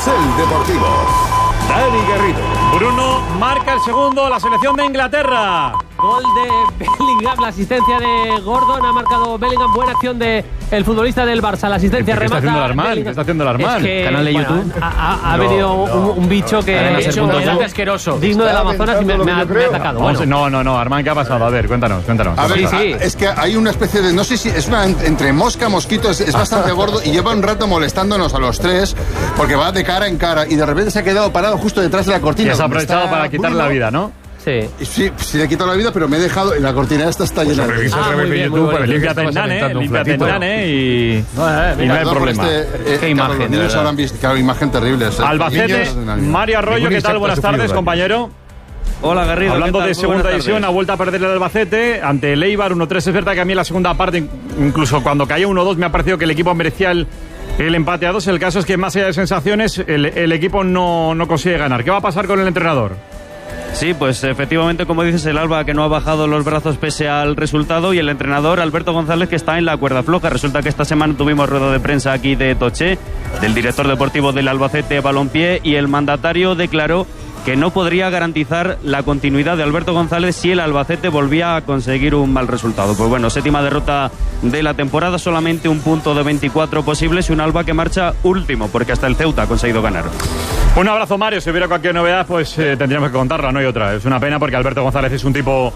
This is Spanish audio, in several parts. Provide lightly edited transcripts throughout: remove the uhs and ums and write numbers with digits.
Carrusel Deportivo. Dani Garrido. Bruno marca el segundo, la selección de Inglaterra. Gol de Bellingham, la asistencia de Gordon, ha marcado Bellingham, buena acción de el futbolista del Barça, la asistencia remata. ¿Qué está haciendo el Armán? Es que, Canal de YouTube. Ha venido un bicho que es asqueroso, digno del Amazonas y me ha atacado. Bueno. No, Armán, ¿qué ha pasado? A ver, cuéntanos. A ver, es que hay una especie de, no sé si es una entre mosca, mosquito, es bastante gordo y lleva un rato molestándonos a los tres porque va de cara en cara y de repente se ha quedado parado justo detrás de la cortina. Y se ha aprovechado para quitarle la vida, ¿no? Sí, le he quitado la vida, pero me he dejado. La cortina esta está llena de. Límpiate en Nane y no hay problema. Qué imagen. Los niños habrán visto, claro, imagen terrible. Albacete, Mario Arroyo, ¿qué tal? Buenas tardes, compañero. Hola, Garrido. Hablando de segunda división, ha vuelto a perder el Albacete ante el Eibar 1-3. Es verdad que a mí en la segunda parte, incluso cuando caía 1-2, me ha parecido que el equipo merecía el empate a 2. El caso es que más allá de sensaciones, el equipo no consigue ganar. ¿Qué va a pasar con el entrenador? Sí, pues efectivamente, como dices, el Alba que no ha bajado los brazos pese al resultado, y el entrenador Alberto González que está en la cuerda floja. Resulta que esta semana tuvimos rueda de prensa aquí de Toché, del director deportivo del Albacete Balompié, y el mandatario declaró que no podría garantizar la continuidad de Alberto González si el Albacete volvía a conseguir un mal resultado. Pues bueno, séptima derrota de la temporada, solamente un punto de 24 posibles y un Alba que marcha último, porque hasta el Ceuta ha conseguido ganar. Un abrazo, Mario. Si hubiera cualquier novedad, pues tendríamos que contarla, no hay otra. Es una pena porque Alberto González es un tipo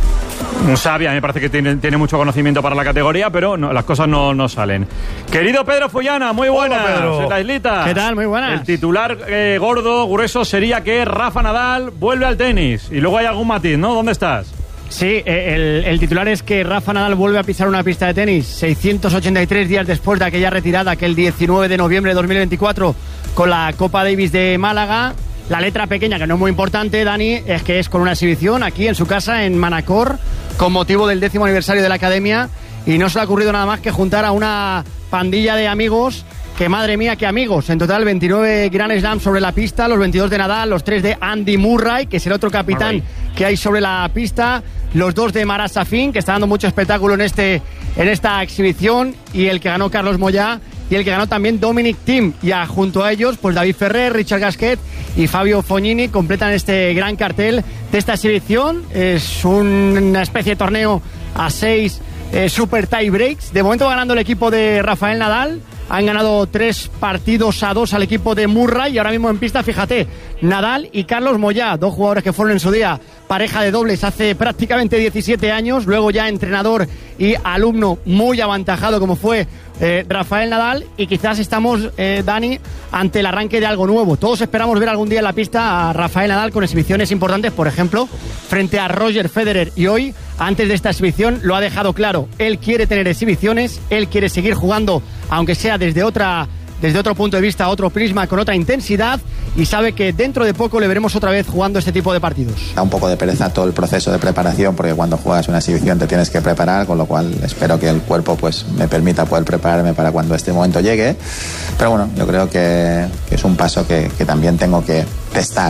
un sabio, a mí me parece que tiene mucho conocimiento para la categoría, pero no, las cosas no salen. Querido Pedro Follana, muy buenas. Soy la Islita. ¿Qué tal? Muy buenas. El titular gordo, grueso, sería que Rafa Nadal vuelve al tenis. Y luego hay algún matiz, ¿no? ¿Dónde estás? Sí, el titular es que Rafa Nadal vuelve a pisar una pista de tenis 683 días después de aquella retirada, aquel 19 de noviembre de 2024 con la Copa Davis de Málaga. La letra pequeña, que no es muy importante, Dani, es que es con una exhibición aquí en su casa en Manacor con motivo del 10º aniversario de la Academia, y no se le ha ocurrido nada más que juntar a una pandilla de amigos, que madre mía, qué amigos. En total 29 Grand Slams sobre la pista, los 22 de Nadal, los 3 de Andy Murray, que es el otro capitán que hay sobre la pista, los 2 de Marat Safin, que está dando mucho espectáculo en esta exhibición, y el que ganó Carlos Moyá, y el que ganó también Dominic Thiem, y junto a ellos pues David Ferrer, Richard Gasquet y Fabio Fognini completan este gran cartel de esta exhibición. Es una especie de torneo a 6 super tie breaks. De momento va ganando el equipo de Rafael Nadal. Han ganado 3 partidos a 2 al equipo de Murray, y ahora mismo en pista, fíjate, Nadal y Carlos Moyá, 2 jugadores que fueron en su día pareja de dobles hace prácticamente 17 años, luego ya entrenador y alumno muy aventajado como fue Rafael Nadal, y quizás estamos, Dani, ante el arranque de algo nuevo. Todos esperamos ver algún día en la pista a Rafael Nadal con exhibiciones importantes, por ejemplo, frente a Roger Federer, y hoy, antes de esta exhibición, lo ha dejado claro. Él quiere tener exhibiciones, él quiere seguir jugando, aunque sea desde otro punto de vista, otro prisma, con otra intensidad, y sabe que dentro de poco le veremos otra vez jugando este tipo de partidos. Da un poco de pereza todo el proceso de preparación, porque cuando juegas una exhibición te tienes que preparar, con lo cual espero que el cuerpo pues me permita poder prepararme para cuando este momento llegue. Pero bueno, yo creo que es un paso que también tengo que testar,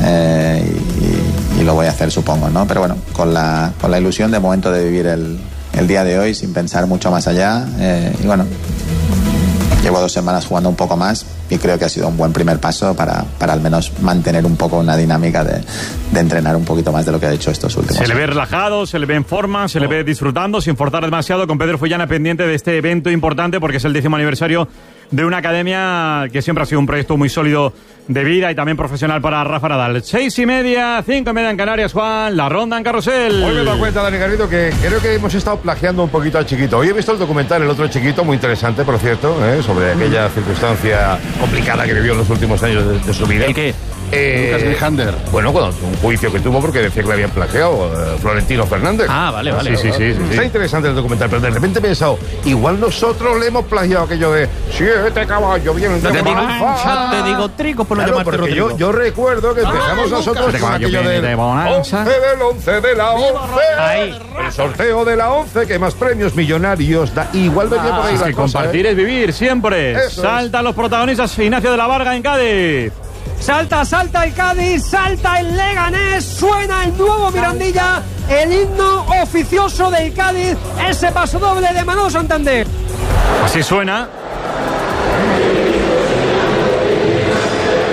y lo voy a hacer, supongo, ¿no? Pero bueno, con la ilusión de momento de vivir el día de hoy sin pensar mucho más allá, y bueno, llevo 2 semanas jugando un poco más y creo que ha sido un buen primer paso para al menos mantener un poco una dinámica de entrenar un poquito más de lo que ha hecho estos últimos años. Se le ve relajado, se le ve en forma, se le ve disfrutando, sin forzar demasiado, con Pedro Follana pendiente de este evento importante porque es el 10º aniversario de una academia que siempre ha sido un proyecto muy sólido de vida y también profesional para Rafa Nadal. 6:30, 5:30 en Canarias, Juan, la ronda en Carrusel. Hoy me he dado cuenta, Dani Garrido, que creo que hemos estado plagiando un poquito al Chiquito. Hoy he visto el documental El otro Chiquito, muy interesante, por cierto, sobre aquella circunstancia complicada que vivió en los últimos años de su vida. ¿El qué? Lucas Grijander. Bueno, un juicio que tuvo porque decía que le habían plagiado Florentino Fernández. Ah, vale. Sí. Está interesante el documental, pero de repente he pensado, igual nosotros le hemos plagiado aquello de 7 caballos bien de Ya te digo trigo por no claro, llamarte porque Rodrigo. yo recuerdo que empezamos nosotros con aquello del 11 del 11 de la 11. Ahí. El sorteo de la 11, que más premios millonarios da. Igual venía por ahí la que cosa, compartir es vivir, siempre. Eso Saltan los protagonistas, Ignacio de la Varga en Cádiz. Salta el Cádiz, salta el Leganés, suena el nuevo Mirandilla, el himno oficioso del Cádiz, ese paso doble de Manolo Santander. Así suena.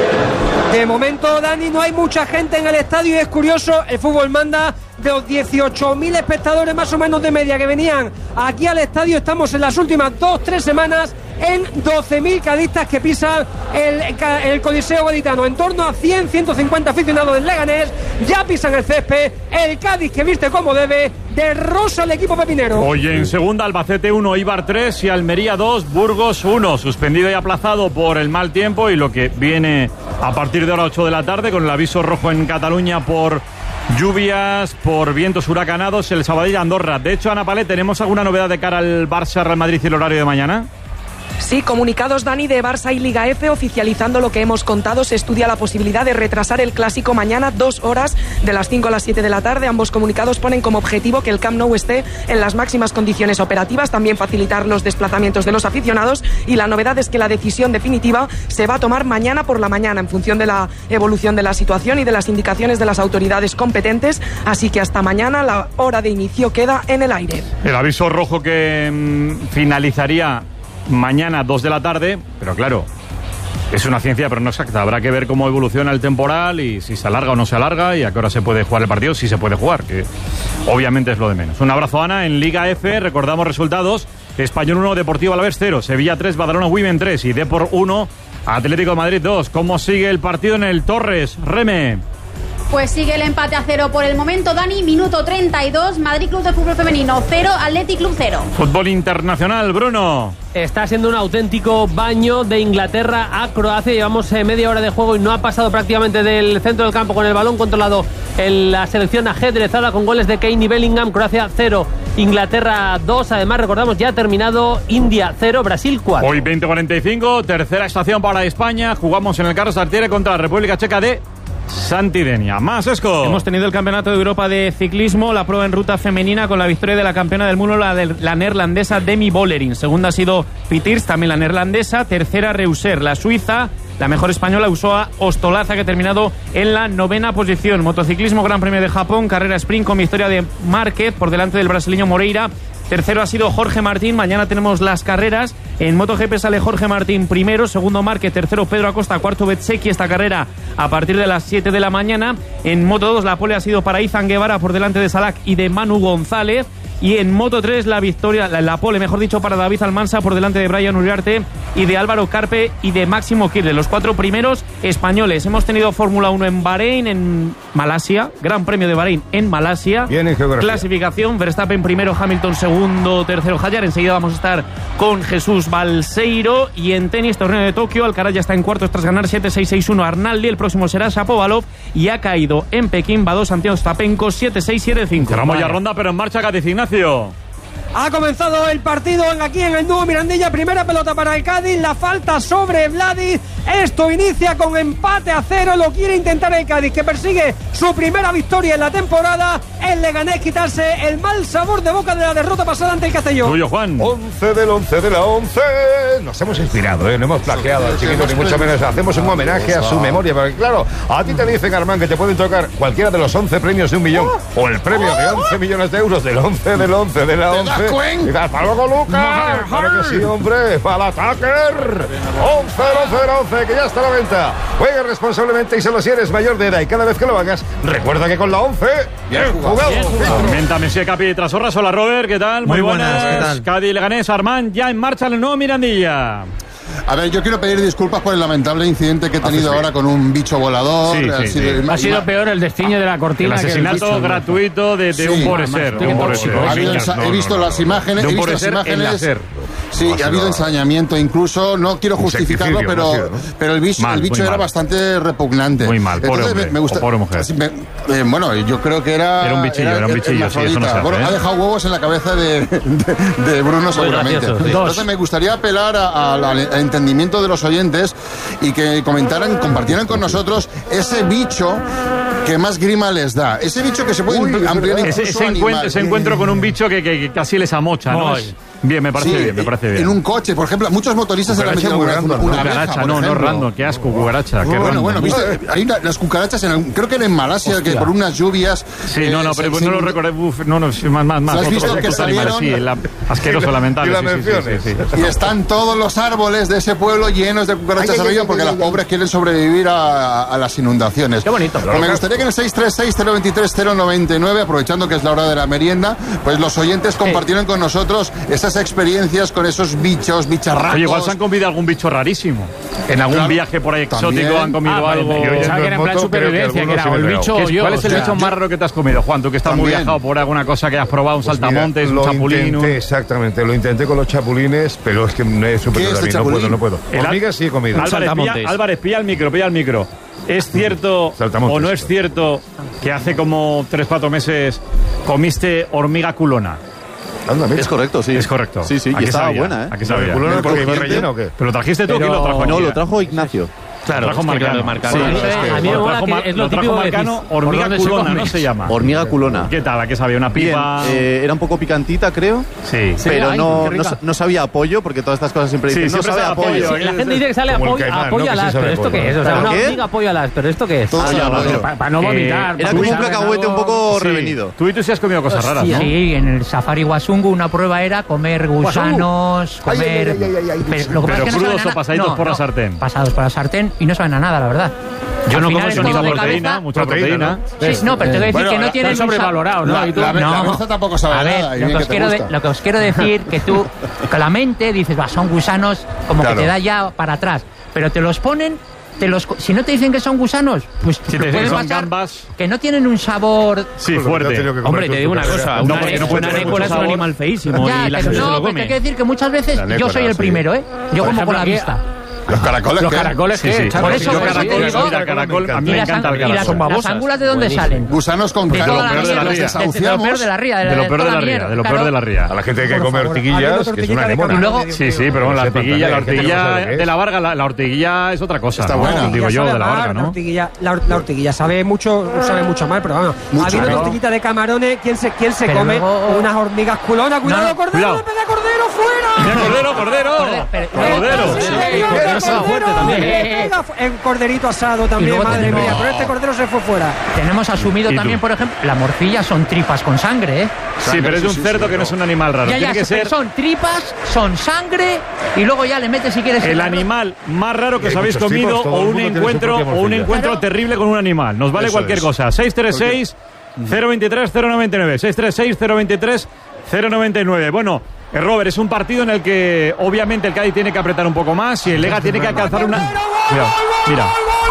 De momento, Dani, no hay mucha gente en el estadio y es curioso, el fútbol manda. De los 18.000 espectadores más o menos de media que venían aquí al estadio, estamos en las últimas 2-3 semanas en 12.000 cadistas que pisan el Coliseo Gaditano. En torno a 100-150 aficionados del Leganés ya pisan el césped. El Cádiz, que viste como debe, de rosa el equipo pepinero. Hoy en segunda, Albacete 1, Eibar 3 y Almería 2, Burgos 1. Suspendido y aplazado por el mal tiempo y lo que viene a partir de ahora 8 de la tarde con el aviso rojo en Cataluña por lluvias, por vientos huracanados, el Sabadell Andorra. De hecho, Ana Palet, ¿tenemos alguna novedad de cara al Barça, Real Madrid y el horario de mañana? Sí, comunicados, Dani, de Barça y Liga F oficializando lo que hemos contado. Se estudia la posibilidad de retrasar el clásico mañana 2 horas, de las 5 a las 7 de la tarde. Ambos comunicados ponen como objetivo que el Camp Nou esté en las máximas condiciones operativas, también facilitar los desplazamientos de los aficionados, y la novedad es que la decisión definitiva se va a tomar mañana por la mañana en función de la evolución de la situación y de las indicaciones de las autoridades competentes, así que hasta mañana la hora de inicio queda en el aire. El aviso rojo que finalizaría mañana 2 de la tarde, pero claro, es una ciencia pero no exacta. Habrá que ver cómo evoluciona el temporal y si se alarga o no se alarga y a qué hora se puede jugar el partido, si se puede jugar, que obviamente es lo de menos. Un abrazo, Ana. En Liga F recordamos resultados: Español 1, Deportivo Alavés 0, Sevilla 3, Badalona Women 3 y Depor 1, Atlético de Madrid 2. ¿Cómo sigue el partido en el Torres, Reme? Pues sigue el empate a 0 por el momento, Dani. Minuto 32, Madrid Club de Fútbol Femenino 0, Athletic Club 0. Fútbol internacional, Bruno. Está siendo un auténtico baño de Inglaterra a Croacia. Llevamos media hora de juego y no ha pasado prácticamente del centro del campo con el balón controlado en la selección ajedrezada con goles de Kane y Bellingham. Croacia 0, Inglaterra 2. Además, recordamos, ya ha terminado India 0, Brasil 4. Hoy 20:45, tercera estación para España. Jugamos en el Carlos Tartiere contra la República Checa de Santidenia. Más, Esco. Hemos tenido el Campeonato de Europa de Ciclismo, la prueba en ruta femenina con la victoria de la campeona del mundo, la neerlandesa Demi Vollering. Segunda ha sido Pitirs, también la neerlandesa. Tercera, Reuser, la suiza. La mejor española, Usoa Ostolaza, que ha terminado en la 9ª posición. Motociclismo, Gran Premio de Japón, carrera sprint con victoria de Márquez por delante del brasileño Moreira. Tercero ha sido Jorge Martín. Mañana tenemos las carreras. En MotoGP sale Jorge Martín primero, segundo Márquez, tercero Pedro Acosta, cuarto Bezzecchi. Esta carrera a partir de las 7 de la mañana. En Moto2 la pole ha sido para Izan Guevara por delante de Salak y de Manu González. Y en Moto3 la victoria, la pole, mejor dicho, para David Almansa por delante de Brian Uriarte y de Álvaro Carpe y de Máximo Kirle, los 4 primeros españoles. Hemos tenido Fórmula 1 en Bahrein, en Malasia, Gran Premio de Bahrein en Malasia. Bien en geografía. Clasificación, Verstappen primero, Hamilton segundo, tercero Hayar. Enseguida vamos a estar con Jesús Balseiro. Y en tenis, torneo de Tokio, Alcaraz ya está en cuartos tras ganar 7-6-6-1 a Arnaldi. El próximo será Shapovalov y ha caído en Pekín Badó Santiago Ostapenko 7-6-7-5. Cerramos ya ronda, pero en marcha Cádiz, Ignacio. Ha comenzado el partido aquí en el nuevo Mirandilla. Primera pelota para el Cádiz. La falta sobre Vladi. Esto inicia con empate a 0. Lo quiere intentar el Cádiz, que persigue su primera victoria en la temporada. El Leganés quitarse el mal sabor de boca de la derrota pasada ante el Castellón. Tuyo, Juan. 11 del 11 de la 11. Nos hemos inspirado, no hemos plagiado al chiquito, ni mucho menos. Hacemos un homenaje a su memoria. Porque claro, a ti te dicen, Armán, que te pueden tocar cualquiera de los 11 premios de 1 millón. O el premio de 11 millones de euros del 11 del 11 de la 11. Y hasta luego, Lucas. Claro que sí, hombre. Para el Attacker. 11 del 11, que ya está a la venta. Juega responsablemente y solo si eres mayor de edad. Y cada vez que lo hagas, recuerda que con la 11, bien jugado. Menta, Messi, Capi, Trasorras. Hola, Robert, ¿qué tal? Muy buenas, ¿qué tal? Cádiz, Leganés, Armán, ya en marcha en el nuevo Mirandilla. A ver, yo quiero pedir disculpas por el lamentable incidente que he tenido ahora con un bicho volador. Ha sido peor el destiño de la cortina. El asesinato que el gratuito de un pobre ser. He visto las imágenes. Sí, ha habido ensañamiento incluso. No quiero justificarlo, pero el bicho era bastante repugnante. Muy mal, pobre hombre, me gusta, pobre mujer. Bueno, yo creo que era un bichillo, sí, eso no se hace, bueno, ha dejado huevos en la cabeza de Bruno seguramente. Entonces me gustaría apelar al entendimiento de los oyentes y que compartieran con nosotros ese bicho que más grima les da. Ese bicho que se puede ampliar incluso ese encuentro con un bicho que casi les amocha, ¿no? Bien, me parece bien, me parece bien. En un coche, por ejemplo, muchos motoristas se le han metido una cucaracha, no random, qué asco, cucaracha. Bueno, viste, hay las cucarachas, creo que en Malasia, que por unas lluvias... Sí, pero no lo recordé, más. ¿Has visto que salieron? Sí, asqueroso, lamentable. Sí. Y están todos los árboles de ese pueblo llenos de cucarachas arriba porque los pobres quieren sobrevivir a las inundaciones. Qué bonito. Me gustaría que en el 636-023-099, aprovechando que es la hora de la merienda, pues los oyentes compartieran con nosotros esas experiencias con esos bichos, bicharracos. Oye, igual se han comido algún bicho rarísimo. En algún viaje por ahí exótico han comido algo. Yo pensaba que era en plan supervivencia, que era el bicho o yo. ¿Cuál es el bicho más raro que te has comido, Juan? Tú que estás muy viajado por alguna cosa que has probado, un saltamontes, un chapulín. Exactamente, lo intenté con los chapulines, pero es que no es superior a mí, no puedo. Hormigas sí he comido. Álvarez, pilla el micro. ¿Es cierto o no es cierto que hace como 3-4 meses comiste hormiga culona? Es correcto, sí. Es correcto. Sí, y estaba buena, ¿eh? ¿A qué sabía? ¿Culona porque iba relleno o qué? ¿Pero lo trajiste tú o quién lo trajo? No, lo trajo Ignacio. Claro, trajo Marcano. Sí, a mí me mola que es lo típico Marcano, hormiga culona, ¿no se llama? Hormiga culona. ¿Qué tal? ¿A qué sabía? ¿Una pipa? Bien, era un poco picantita, creo. Sí. Pero no sabía a pollo, porque todas estas cosas siempre dicen, no sabe a pollo. La gente dice que sale a pollo alas, pero ¿esto qué es? O sea, una hormiga pollo alas, pero ¿esto qué es? Para no vomitar. Era como un cacahuete un poco revenido. Tú sí has comido cosas raras, ¿no? Sí, en el Safari Wasungu una prueba era comer gusanos, comer... Pero crudos o pasaditos por la sartén. Pasados por la sartén y no saben a nada, la verdad. Yo no como mucha proteína. Sí, no, pero te voy a decir que no tienen sobrevalorado, ¿no? La cabeza tampoco sabe nada. Lo que os quiero decir que tú, con la mente dices, son gusanos, como que te da ya para atrás, pero te los ponen. Si no te dicen que son gusanos, pues si te dicen que son gambas, que no tienen un sabor fuerte. Hombre, te digo una cosa, una anécora es un animal feísimo y la gente se lo come. Te quiero decir que muchas veces yo soy el primero, ¿eh? Yo como con la vista. Los caracoles, sí. Por eso, caracol, a mí me encanta el caracol. ¿Las ángulas de dónde salen? Gusanos con caracol. De lo peor de la ría. De lo peor de la ría. A la gente hay que comer ortiguillas, que es una anémona. Sí, pero la ortiguilla de la Varga, la ortiguilla es otra cosa. Está buena. Digo yo, de la Varga, ¿no? La ortiguilla sabe mucho mal, pero vamos. Habiendo una tortillita de camarones, ¿quién se come unas hormigas culonas? ¡Cuidado, cordero! ¡Le pega cordero fuera! En corderito asado también, madre mía, pero este cordero se fue fuera. Tenemos asumido también, por ejemplo, la morcilla son tripas con sangre, ¿eh? Sí, pero es un cerdo que no es un animal raro. Tiene que ser... Son tripas, son sangre y luego ya le metes si quieres... El animal más raro que os habéis comido o un encuentro terrible con un animal. Nos vale cualquier cosa. 636 023 099 636 023 099. Bueno, Robert, es un partido en el que obviamente el Cádiz tiene que apretar un poco más y el Lega tiene que alcanzar una... Mira.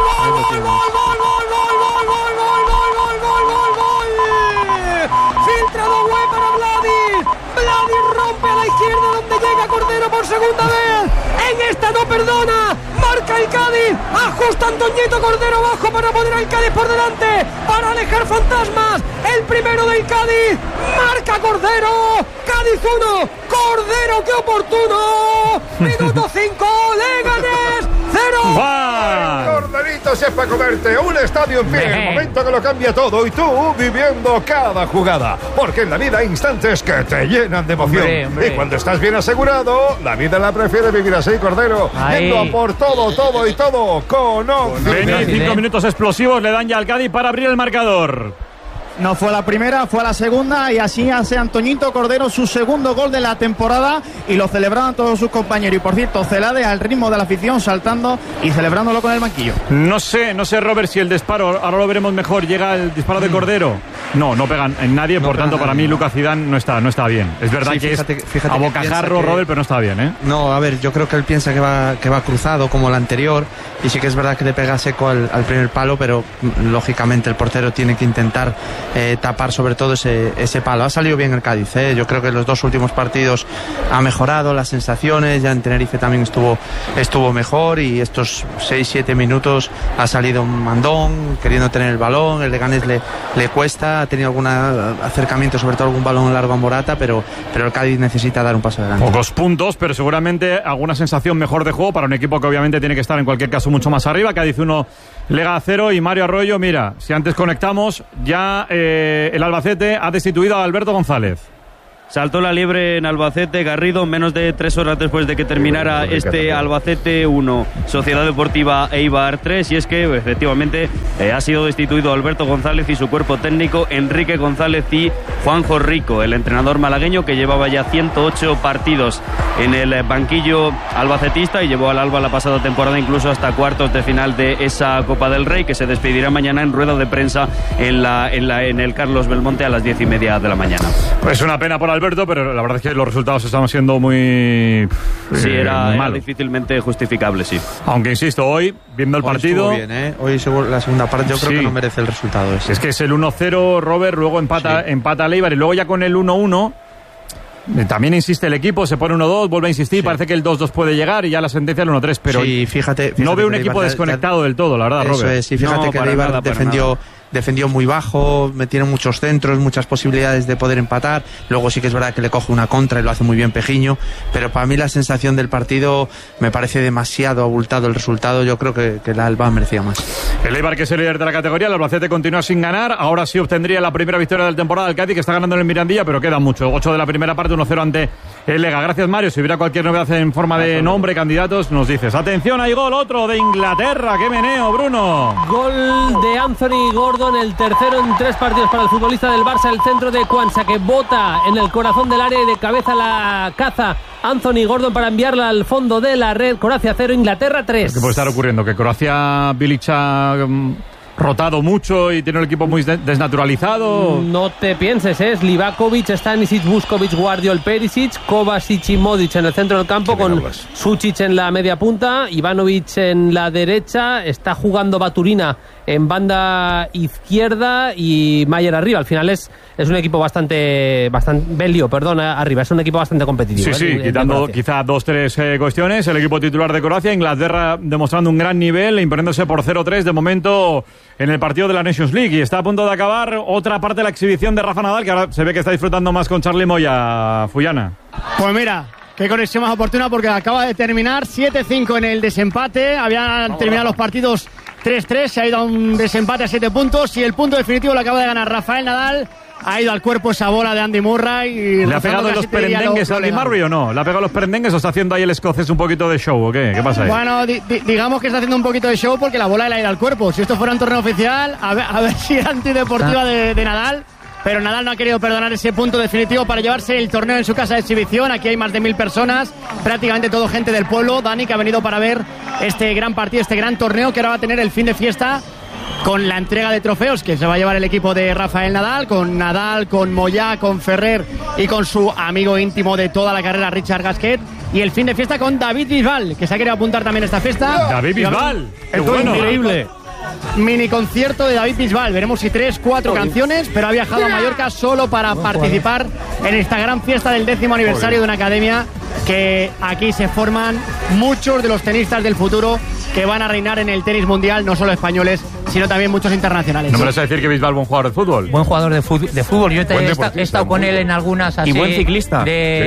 Filtrado Güey para Vladi rompe a la izquierda donde llega Cordero por segunda vez. En esta no perdona. Marca el Cádiz. Ajusta Antoñito Cordero abajo para poner al Cádiz por delante. Para alejar fantasmas. El primero del Cádiz. Marca Cordero. Cádiz 1. Cordero, qué oportuno. Minuto 5. Leganés 0. Corderito es para comerte. Un estadio en pie. El momento que lo cambia todo. Y tú viviendo cada jugada. Porque en la vida hay instantes que te llenan de emoción. Y cuando estás bien asegurado, la vida la prefiere vivir así, Cordero. Yendo a por todo y todo con opción. 5 minutos explosivos le dan ya al Cádiz para abrir el marcador. No fue la primera, fue la segunda y así hace Antoñito Cordero su segundo gol de la temporada y lo celebraban todos sus compañeros. Y por cierto, Celade al ritmo de la afición saltando y celebrándolo con el banquillo. No sé Robert, si el disparo, ahora lo veremos mejor, llega el disparo de Cordero. No pegan en nadie, por tanto para mí Lucas Zidane no está bien. Es verdad que fíjate a bocajarro, Robert, pero no está bien, ¿eh? No, a ver, yo creo que él piensa que va cruzado como el anterior y sí que es verdad que le pega seco al primer palo, pero lógicamente el portero tiene que intentar tapar sobre todo ese palo. Ha salido bien el Cádiz, yo creo que en los dos últimos partidos ha mejorado las sensaciones, ya en Tenerife también estuvo mejor y estos 6-7 minutos ha salido un mandón queriendo tener el balón, el Leganés le cuesta, ha tenido algún acercamiento, sobre todo algún balón largo a Morata, pero el Cádiz necesita dar un paso adelante. Pocos puntos, pero seguramente alguna sensación mejor de juego para un equipo que obviamente tiene que estar en cualquier caso mucho más arriba. Cádiz 1, Lega 0 y Mario Arroyo, mira, si antes conectamos, ya el Albacete ha destituido a Alberto González. Saltó la liebre en Albacete, Garrido, menos de 3 horas después de que terminara este Albacete 1, Sociedad Deportiva Eibar 3, y es que efectivamente ha sido destituido Alberto González y su cuerpo técnico, Enrique González y Juanjo Rico, el entrenador malagueño que llevaba ya 108 partidos en el banquillo albacetista y llevó al Alba la pasada temporada incluso hasta cuartos de final de esa Copa del Rey, que se despedirá mañana en rueda de prensa en el Carlos Belmonte a las 10:30 de la mañana. Pues una pena por Alberto, pero la verdad es que los resultados estaban siendo muy era difícilmente justificable, sí. Aunque insisto, hoy, viendo el partido... Bien, ¿eh? Hoy la segunda parte yo creo que no merece el resultado ese. Es que es el 1-0, Robert, luego empata Leibar y luego ya con el 1-1... También insiste el equipo, se pone 1-2, vuelve a insistir, parece que el 2-2 puede llegar y ya la sentencia el 1-3, pero sí, fíjate no veo un equipo desconectado del todo, la verdad, Robert. Eso es, sí, fíjate que Eibar defendió muy bajo, metieron muchos centros, muchas posibilidades de poder empatar, luego sí que es verdad que le coge una contra y lo hace muy bien Pejiño, pero para mí la sensación del partido me parece demasiado abultado el resultado, yo creo que el Alba merecía más. El Eibar, que es el líder de la categoría, el Albacete continúa sin ganar, ahora sí obtendría la primera victoria del temporada del Cádiz, que está ganando en el Mirandilla, pero queda mucho, 8 de la primera parte, 1-0 ante el Lega. Gracias, Mario, si hubiera cualquier novedad en forma de nombre, candidatos, nos dices. Atención, hay gol, otro de Inglaterra, qué meneo, Bruno. Gol de Anthony Gordon, el tercero en 3 partidos para el futbolista del Barça, el centro de Quansah, que bota en el corazón del área y de cabeza la caza Anthony Gordon para enviarla al fondo de la red. Croacia 0, Inglaterra 3. ¿Qué puede estar ocurriendo? Que Croacia, Bilic ha rotado mucho y tiene el equipo muy desnaturalizado. No te pienses, es Livakovic, Stanisic, Vuskovic, Guardiol, Perisic, Kovacic y Modric en el centro del campo, con Sučić en la media punta, Ivanovic en la derecha, está jugando Baturina en banda izquierda y Mayer arriba. Al final es un equipo bastante arriba, es un equipo bastante competitivo. Sí, quitando quizá 2-3 cuestiones, el equipo titular de Croacia, Inglaterra demostrando un gran nivel, imponiéndose por 0-3 de momento en el partido de la Nations League, y está a punto de acabar otra parte de la exhibición de Rafa Nadal, que ahora se ve que está disfrutando más con Charly Moya, Fuyana. Pues mira, qué conexión más oportuna, porque acaba de terminar 7-5 en el desempate, habían terminado los partidos 3-3, se ha ido a un desempate a 7 puntos y el punto definitivo lo acaba de ganar Rafael Nadal. Ha ido al cuerpo esa bola de Andy Murray y ¿le ha pegado los perendengues a Andy Murray o no? ¿Le ha pegado los perendengues o está haciendo ahí el escocés un poquito de show o qué? ¿Qué pasa ahí? Bueno, digamos que está haciendo un poquito de show porque la bola le ha ido al cuerpo. Si esto fuera un torneo oficial, a ver si era antideportiva de Nadal. Pero Nadal no ha querido perdonar ese punto definitivo para llevarse el torneo en su casa de exhibición. Aquí hay más de 1000 personas, prácticamente todo gente del pueblo, Dani, que ha venido para ver este gran partido, este gran torneo que ahora va a tener el fin de fiesta con la entrega de trofeos que se va a llevar el equipo de Rafael Nadal, con Moyá, con Ferrer y con su amigo íntimo de toda la carrera, Richard Gasquet, y el fin de fiesta con David Bisbal, que se ha querido apuntar también a esta fiesta. David Bisbal, qué bueno, increíble. Mini concierto de David Bisbal, veremos si 3-4 canciones, pero ha viajado a Mallorca solo para participar en esta gran fiesta del 10º aniversario de una academia que aquí se forman muchos de los tenistas del futuro que van a reinar en el tenis mundial, no solo españoles, sino también muchos internacionales. ¿No me vas a decir que Bisbal es buen jugador de fútbol? Buen jugador de fútbol. Yo he estado con él en algunas así. Y buen ciclista.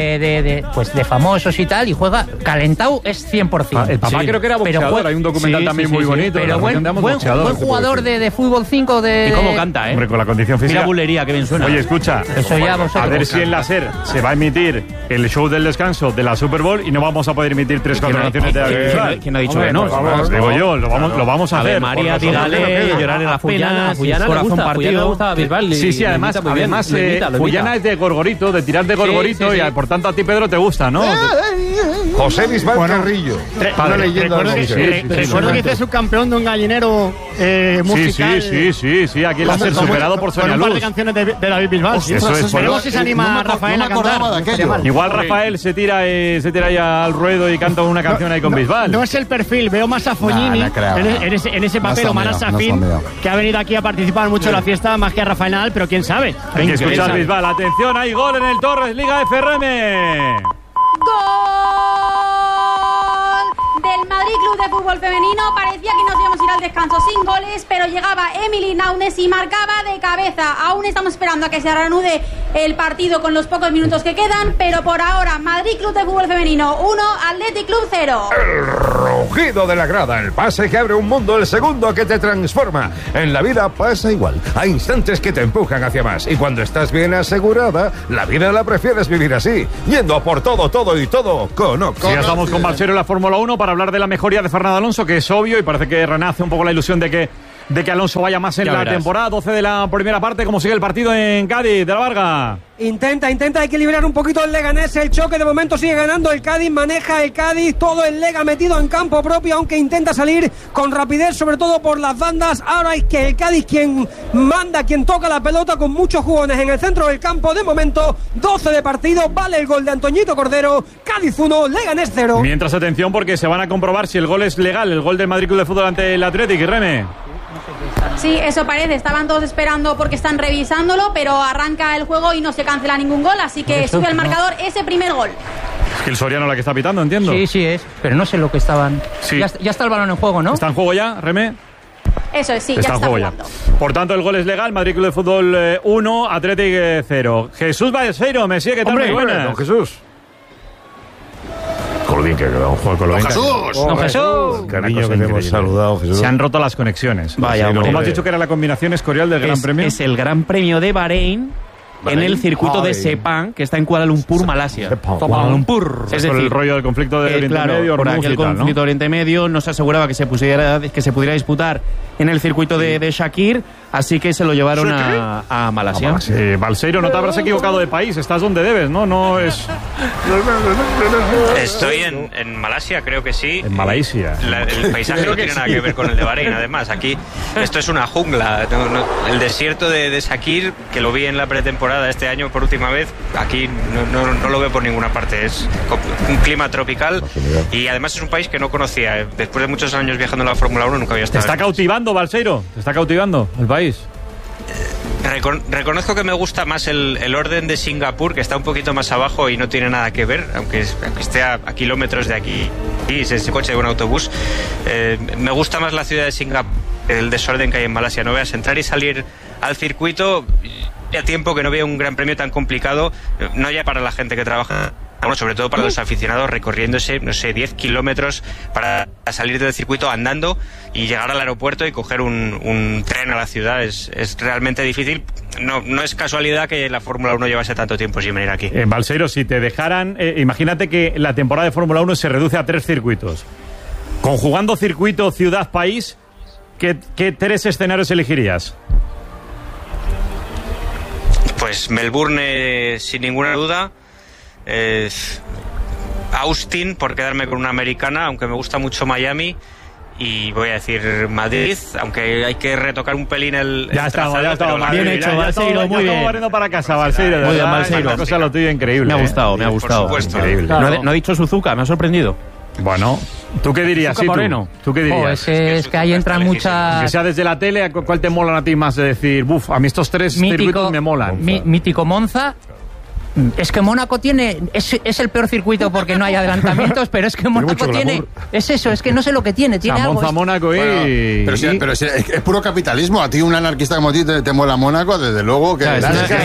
De famosos y tal, y juega calentado, es 100%. El papá creo que era boxeador, hay un documental también muy bonito. Pero buen jugador de fútbol 5 de... ¿Y cómo canta, Hombre, con la condición física. Mira bulería, que bien suena. Oye, escucha, eso ya vosotros, a ver si en la SER se va a emitir el show del descanso de la Super Bowl y no vamos a poder emitir 3-4 canciones de David Bisbal. ¿Quién ha dicho que no? Digo yo, lo vamos a hacer. María, dígale, llorar en la Fuyana. A Fuyana le gusta Bisbal. Sí, además Fuyana es de Gorgorito, de tirar de Gorgorito, y por tanto a ti, Pedro, te gusta, ¿no? José Bisbal Carrillo. Una leyenda. Recuerdo que hice subcampeón de un gallinero musical. Sí, aquí la SER, superado por Sonia Luz. Un par de canciones de David Bisbal. Veremos si se anima Rafael a cantar. Igual Rafael se tira ahí al ruedo y canta una canción ahí con Bisbal. No es el perfil, veo más a Fognini en ese papel, o Manal Safin, que ha venido aquí a participar mucho en la fiesta, más que a Rafael Nadal, pero quién sabe. Hay que escuchar a Bisbal. Atención, hay gol en el Torres, Liga FRM. ¡Gol! Del Madrid Club de Fútbol Femenino. Parecía que nos íbamos a ir al descanso sin goles, pero llegaba Emily Naunes y marcaba de cabeza. Aún estamos esperando a que se reanude el partido con los pocos minutos que quedan, pero por ahora Madrid Club de Fútbol Femenino 1, Athletic Club 0. El rugido de la grada, el pase que abre un mundo, el segundo que te transforma. En la vida pasa igual. Hay instantes que te empujan hacia más. Y cuando estás bien asegurada, la vida la prefieres vivir así, yendo por todo y todo con Ox. Ya estamos con Balseiro en la Fórmula 1 para hablar de la mejoría de Fernando Alonso, que es obvio y parece que renace un poco la ilusión de que Alonso vaya más en la temporada. 12 de la primera parte. ¿Cómo sigue el partido en Cádiz, de la Varga? Intenta equilibrar un poquito el Leganés. El choque de momento sigue ganando el Cádiz. Maneja el Cádiz. Todo el Lega metido en campo propio, aunque intenta salir con rapidez, sobre todo por las bandas. Ahora es que el Cádiz quien manda, quien toca la pelota con muchos jugones en el centro del campo. De momento, 12 de partido. Vale el gol de Antoñito Cordero. Cádiz 1, Leganés 0. Mientras, atención, porque se van a comprobar si el gol es legal. El gol del Madrid Club de Fútbol ante el Athletic. Y Reme. Sí, eso parece. Estaban todos esperando porque están revisándolo, pero arranca el juego y no se cancela ningún gol, así que sube al marcador ese primer gol. Es que el Soriano la que está pitando, entiendo. Sí es, pero no sé lo que estaban... Sí. Ya está el balón en juego, ¿no? ¿Está en juego ya, Reme? Eso es, sí, está ya está jugando. Por tanto, el gol es legal. Madrid Club de Fútbol 1, Athletic 0. Jesús Balseiro, me sigue, ¿qué tal? Muy buenas. Don Jesús. Con lo bien que ha quedado un juego con lo bien. ¡Don Jesús! Cariño que te hemos saludado, Jesús. Se han roto las conexiones. Vaya, hombre. ¿Cómo has dicho que era la combinación escorial del Gran Premio? Es el Gran Premio de Bahrein. En el circuito de Sepang, que está en Kuala Lumpur, Malasia. Kuala Lumpur. Es decir, el rollo del conflicto de Oriente Medio, por aquel conflicto de Oriente Medio no se aseguraba que se pudiera disputar en el circuito de Shakir, así que se lo llevaron a Malasia. Balseiro, no te habrás equivocado de país, estás donde debes, ¿no? No es... Estoy en Malasia, creo que sí. En Malasia. El paisaje no tiene nada que ver con el de Bahrein, además. Aquí esto es una jungla. El desierto de Shakir, que lo vi en la pretemporada este año por última vez, aquí no lo veo por ninguna parte. Es un clima tropical y además es un país que no conocía. Después de muchos años viajando en la Fórmula 1 nunca había estado. ¿Te está cautivando, Balseiro? ¿Te está cautivando el país? Reconozco que me gusta más el orden de Singapur, que está un poquito más abajo y no tiene nada que ver, aunque esté a kilómetros de aquí y ese coche de un autobús. Me gusta más la ciudad de Singapur, el desorden que hay en Malasia. No veas entrar y salir al circuito. Ya tiempo que no veo un gran premio tan complicado, no ya para la gente que trabaja, bueno, sobre todo para los aficionados, recorriéndose, 10 kilómetros para salir del circuito andando y llegar al aeropuerto y coger un tren a la ciudad. Es realmente difícil. No es casualidad que la Fórmula 1 llevase tanto tiempo sin venir aquí. Balseiro, si te dejaran, imagínate que la temporada de Fórmula 1 se reduce a 3 circuitos. Conjugando circuito, ciudad, país, ¿qué 3 escenarios elegirías? Pues Melbourne, sin ninguna duda. Austin, por quedarme con una americana, aunque me gusta mucho Miami. Y voy a decir Madrid, aunque hay que retocar un pelín el ya estamos, bien hecho, Balseiro, muy bien. Estamos barriendo para casa, Balseiro. Muy bien, Balseiro. Una cosa lo tuyo increíble. Me ha gustado. Por supuesto. Increíble. No ha dicho Suzuka, me ha sorprendido. Bueno, ¿tú qué dirías? Sí, ¿Tú qué dirías? Es que ahí entran muchas... Que sea desde la tele, ¿cuál te molan a ti más? De decir, a mí estos 3 circuitos me molan. Mítico Monza. Es que Mónaco tiene... Es el peor circuito porque no hay adelantamientos, pero es que Mónaco tiene... Es eso, es que no sé lo que tiene. Tiene algo... Monza, Mónaco y... Pero es puro capitalismo. A ti un anarquista como a ti te mola Mónaco, desde luego que...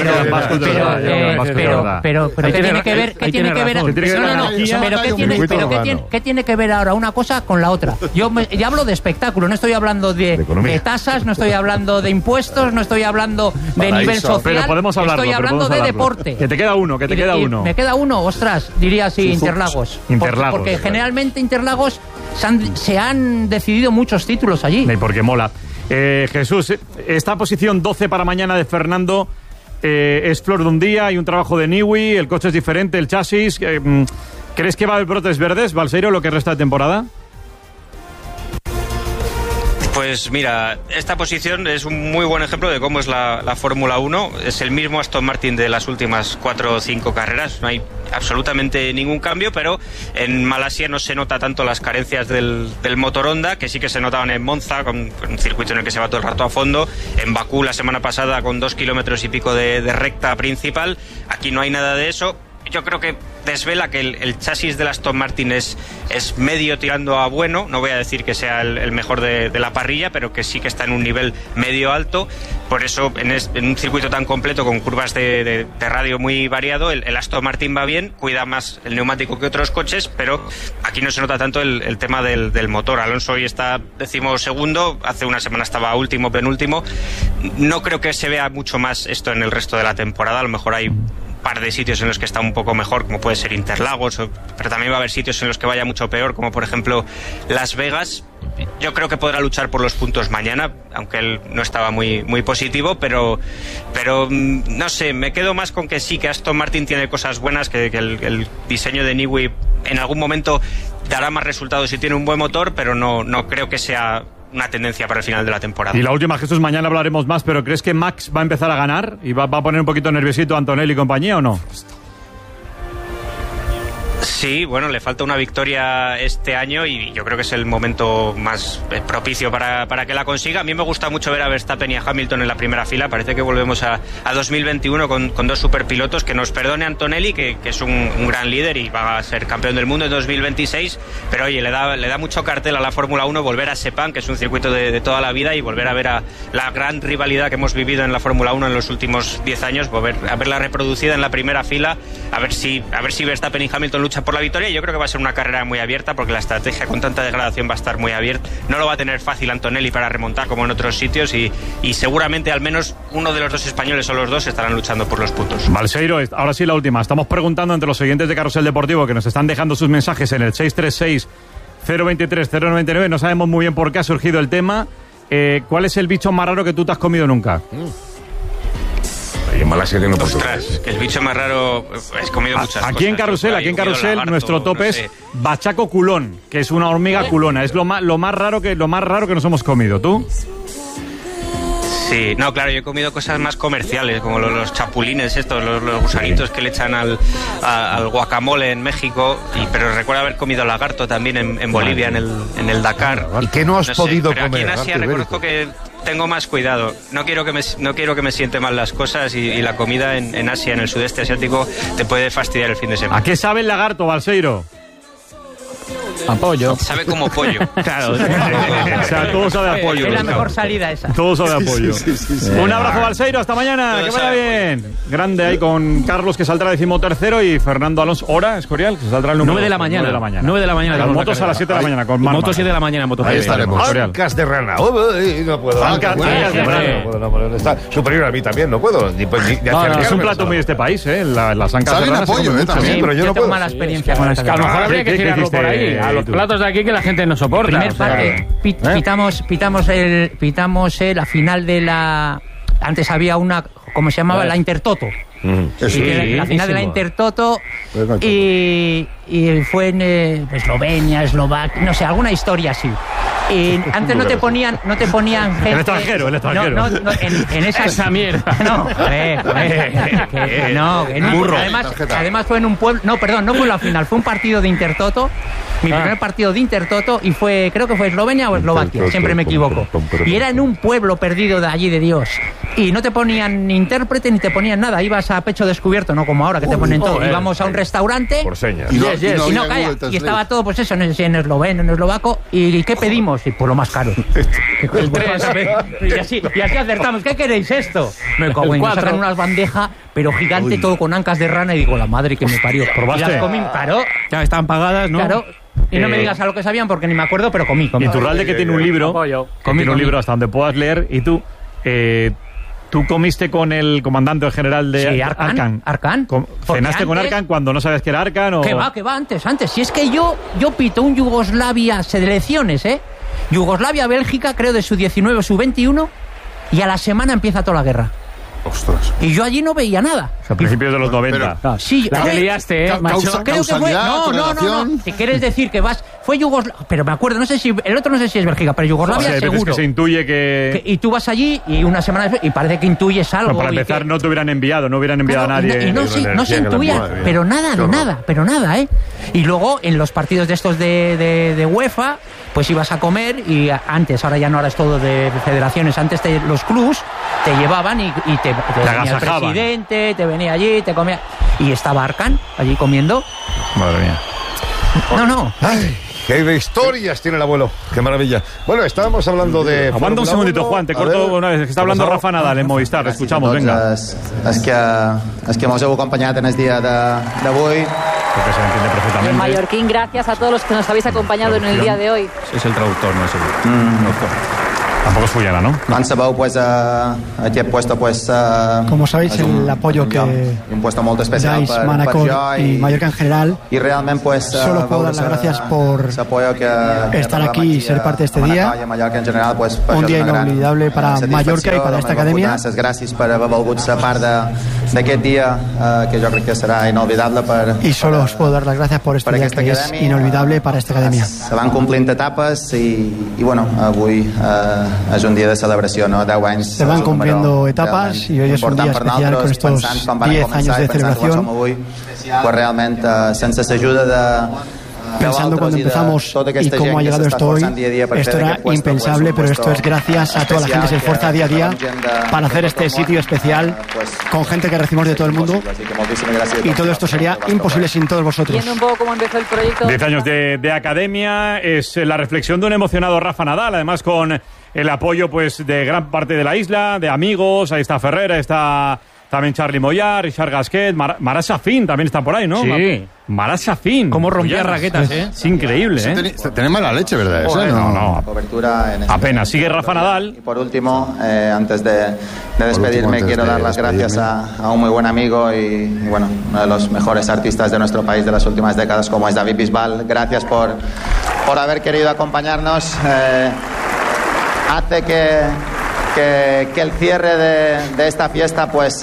Pero ¿qué tiene que ver? ¿Qué tiene que ver? ¿Qué tiene que ver ahora una cosa con la otra? Yo hablo de espectáculo, no estoy hablando de tasas, no estoy hablando de impuestos, no estoy hablando de nivel social. Pero podemos hablarlo. Estoy hablando de deporte. Que te queda uno. Me queda uno, ostras, diría así, Interlagos. Porque generalmente Interlagos se han decidido muchos títulos allí. Porque mola. Jesús, esta posición 12 para mañana de Fernando es flor de un día, hay un trabajo de Niwi, el coche es diferente, el chasis. ¿Crees que va a haber brotes verdes, Balseiro, lo que resta de temporada? Pues mira, esta posición es un muy buen ejemplo de cómo es la Fórmula 1. Es el mismo Aston Martin de las últimas 4 o 5 carreras. No hay absolutamente ningún cambio, pero en Malasia no se nota tanto las carencias del motor Honda, que sí que se notaban en Monza, con un circuito en el que se va todo el rato a fondo. En Bakú la semana pasada con 2 kilómetros y pico de recta principal. Aquí no hay nada de eso. yo creo que desvela que el chasis de la Aston Martin es medio tirando a bueno. No voy a decir que sea el mejor de la parrilla, pero que sí que está en un nivel medio alto. Por eso, en un circuito tan completo, con curvas de radio muy variado, el Aston Martin va bien, cuida más el neumático que otros coches, pero aquí no se nota tanto el tema del motor. Alonso hoy está 12º, hace una semana estaba último, penúltimo. No creo que se vea mucho más esto en el resto de la temporada. A lo mejor hay par de sitios en los que está un poco mejor, como puede ser Interlagos, pero también va a haber sitios en los que vaya mucho peor, como por ejemplo Las Vegas. Yo creo que podrá luchar por los puntos mañana, aunque él no estaba muy positivo, pero no sé, me quedo más con que sí, que Aston Martin tiene cosas buenas, que el diseño de Newey en algún momento dará más resultados si tiene un buen motor, pero no creo que sea una tendencia para el final de la temporada. Y la última, Jesús, mañana hablaremos más, pero ¿crees que Max va a empezar a ganar y va a poner un poquito nerviosito a Antonelli y compañía o no? Sí, bueno, le falta una victoria este año y yo creo que es el momento más propicio para que la consiga. A mí me gusta mucho ver a Verstappen y a Hamilton en la primera fila. Parece que volvemos a 2021 con dos superpilotos. Que nos perdone Antonelli, que es un gran líder y va a ser campeón del mundo en 2026. Pero oye, le da mucho cartel a la Fórmula 1 volver a Sepang, que es un circuito de toda la vida, y volver a ver a la gran rivalidad que hemos vivido en la Fórmula 1 en los últimos 10 años, volver a verla reproducida en la primera fila, a ver si Verstappen y Hamilton luchan por la victoria. Yo creo que va a ser una carrera muy abierta, porque la estrategia con tanta degradación va a estar muy abierta. No lo va a tener fácil Antonelli para remontar como en otros sitios, y seguramente al menos uno de los dos españoles o los dos estarán luchando por los puntos. Balseiro, ahora sí la última. Estamos preguntando entre los oyentes de Carrusel Deportivo, que nos están dejando sus mensajes en el 636-023-099. No sabemos muy bien por qué ha surgido el tema. ¿Cuál es el bicho más raro que tú te has comido nunca? Y en Malasia tiene Ostras, que el bicho más raro, he comido muchas cosas. Aquí en Carrusel, nuestro tope es bachaco culón, que es una hormiga culona. Es lo más raro que nos hemos comido. ¿Tú? Sí, no, claro, yo he comido cosas más comerciales, como los chapulines estos, los gusanitos que le echan al guacamole en México, pero recuerdo haber comido lagarto también en Bolivia, en el Dakar. ¿Y qué no has podido pero comer? Aquí en Asia reconozco que tengo más cuidado. No quiero que me siente mal las cosas, y la comida en Asia, en el sudeste asiático, te puede fastidiar el fin de semana. ¿A qué sabe el lagarto, Balseiro? A pollo. Sabe como pollo. Claro. O sea, todo sabe a pollo. Es la mejor salida esa. Todo sabe a pollo. Sí. Un abrazo, Balseiro. Hasta mañana. Que vaya bien. Grande ahí con Carlos, que saldrá 13º, y Fernando Alonso. ¿Hora, Escorial? Que saldrá el número 9 de la mañana. 9 de la mañana. Las motos a las 7 de la mañana. Con motos 7 de la mañana. Ahí estaremos. Ancas de rana. No puedo. Ancas de rana. No puedo. Está superior a mí también. No puedo. Es un plato muy de este país, ¿eh? Las ancas de rana. Saben apoyo, también. Pero yo no tengo puedo. mala experiencia con a lo mejor habría que tirarlo por ahí. A los platos de aquí que la gente no soporta. Primer parte, pitamos la final de la... Antes había una, ¿cómo se llamaba? La Intertoto. La final de la Intertoto, y fue en Eslovenia, Eslovaquia, no sé, alguna historia así. Y antes no te ponían gente. El extranjero. No, en esa mierda. Además fue en un pueblo. No, perdón, no fue la final, fue un partido de Intertoto. Mi primer partido de Intertoto, y creo que fue Eslovenia o Eslovaquia, siempre me equivoco. Y era en un pueblo perdido de allí de Dios. Y no te ponían ni intérprete ni te ponían nada, ibas a pecho descubierto, no como ahora que te ponen todo. Íbamos a un restaurante. Por señas. Y estaba todo, pues eso, en esloveno, en eslovaco. ¿Y qué pedimos? Y por lo más caro. Y así acertamos. ¿Qué queréis esto? Me cago en, sacan unas bandejas, pero gigante, todo con ancas de rana, y digo, la madre que me parió. ¿Probaste? Y las comí, claro. Ya estaban pagadas, ¿no? Claro. Y no me digas a lo que sabían, porque ni me acuerdo, pero comí. Y Iturralde, que tiene un libro, tiene un libro hasta donde puedas leer, y tú comiste con el comandante general de Arkan. ¿Cenaste con Arkan cuando no sabes que era Arkan? O... Que va, antes. Si es que yo pito un Yugoslavia selecciones, Yugoslavia-Bélgica, creo de su 19 o su 21, y a la semana empieza toda la guerra. Ostras. Y yo allí no veía nada. A principios de los 90. Sí, la que liaste, macho. Creo que fue. No. Si quieres decir que fue Yugoslavia. Pero me acuerdo, no sé si es Bélgica, pero Yugoslavia seguro. Que se intuye que. Y tú vas allí y una semana después, y parece que intuyes algo. Pero para empezar, no te hubieran enviado a nadie. Y no se intuía, pero nada, ¿eh? Y luego, en los partidos de estos de UEFA, pues ibas a comer, y antes, ahora ya no, ahora es todo de federaciones, antes los clubs te llevaban y te venía el presidente, te venía allí, te comía. y estaba Arkan allí comiendo. Madre mía. No. Ay, qué historias tiene el abuelo. Qué maravilla. Bueno, estábamos hablando de... Aguanta un segundito, Juan, te corto una vez. Que está hablando Rafa Nadal en Movistar. Escuchamos, venga. És que mos heu acompanyat en el dia d'avui. Porque se entiende perfectamente. En mallorquín, gracias a todos los que nos habéis acompañado en el día de hoy. Es el traductor, no es el... Tampoco es Fullana, ¿no? Como sabéis, el apoyo que dais Manacor y Mallorca en general, solo puedo dar las gracias por estar aquí y ser parte de este día. Un día inolvidable para Mallorca y para esta academia. Y solo os puedo dar las gracias por este día que es inolvidable para esta academia. Se van complint etapes y bueno, avui és un dia de celebració, no? 10 anys. Se van cumpliendo etapas y hoy es un día especial con estos 10 años de celebración. Pues realment, sense l'ajuda de... Pensando cuando empezamos y cómo ha llegado esto hoy, esto era impensable, pero esto es gracias a toda la gente que se esfuerza día a día para hacer este sitio especial con gente que recibimos de todo el mundo, y todo esto sería imposible sin todos vosotros. Viendo un poco cómo empezó el proyecto. 10 años de academia, es la reflexión de un emocionado Rafa Nadal, además con el apoyo pues de gran parte de la isla, de amigos. Ahí está Ferrer, está también Charly Moyà, Richard Gasquet, Marat Safin también está por ahí, ¿no? Sí. Marat Safin. Cómo rompía raquetas, Es increíble, ¿eh? Tiene mala leche, ¿verdad? No. Apenas. Sigue Rafa Nadal. Y por último, antes de despedirme, quiero dar las gracias a un muy buen amigo y bueno, uno de los mejores artistas de nuestro país de las últimas décadas, como es David Bisbal. Gracias por haber querido acompañarnos. Hace que el cierre de esta fiesta pues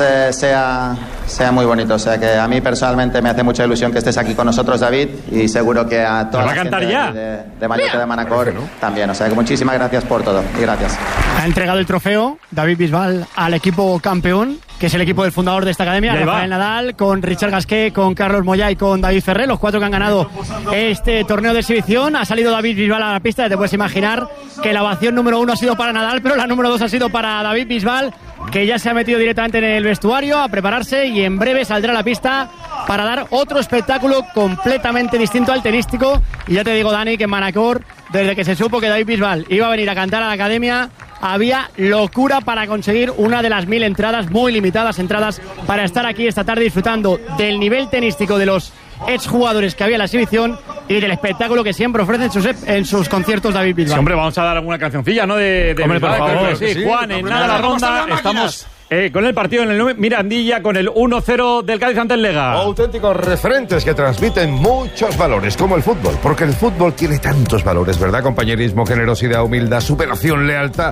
sea muy bonito. O sea que a mí personalmente me hace mucha ilusión que estés aquí con nosotros, David, y seguro que a toda la gente de Mallorca, de Manacor también. O sea que muchísimas gracias por todo y gracias. Ha entregado el trofeo David Bisbal al equipo campeón, que es el equipo del fundador de esta academia, Rafael Nadal, con Richard Gasquet, con Carlos Moyà y con David Ferrer, los 4 que han ganado este torneo de exhibición. Ha salido David Bisbal a la pista, te puedes imaginar que la ovación número 1 ha sido para Nadal, pero la número 2 ha sido para David Bisbal, que ya se ha metido directamente en el vestuario a prepararse y en breve saldrá a la pista para dar otro espectáculo completamente distinto al tenístico. Y ya te digo, Dani, que en Manacor, desde que se supo que David Bisbal iba a venir a cantar a la academia, había locura para conseguir una de las 1000 entradas, muy limitadas entradas, para estar aquí esta tarde disfrutando del nivel tenístico de los exjugadores que había en la exhibición y del espectáculo que siempre ofrece en sus conciertos David Bisbal. Sí, hombre, vamos a dar alguna cancioncilla, ¿no? De hombre, por favor. Sí, Juan, en nada la ronda estamos... con el partido en el Mirandilla, con el 1-0 del Cádiz ante el Lega. Auténticos referentes que transmiten muchos valores, como el fútbol, porque el fútbol tiene tantos valores, ¿verdad? Compañerismo, generosidad, humildad, superación, lealtad.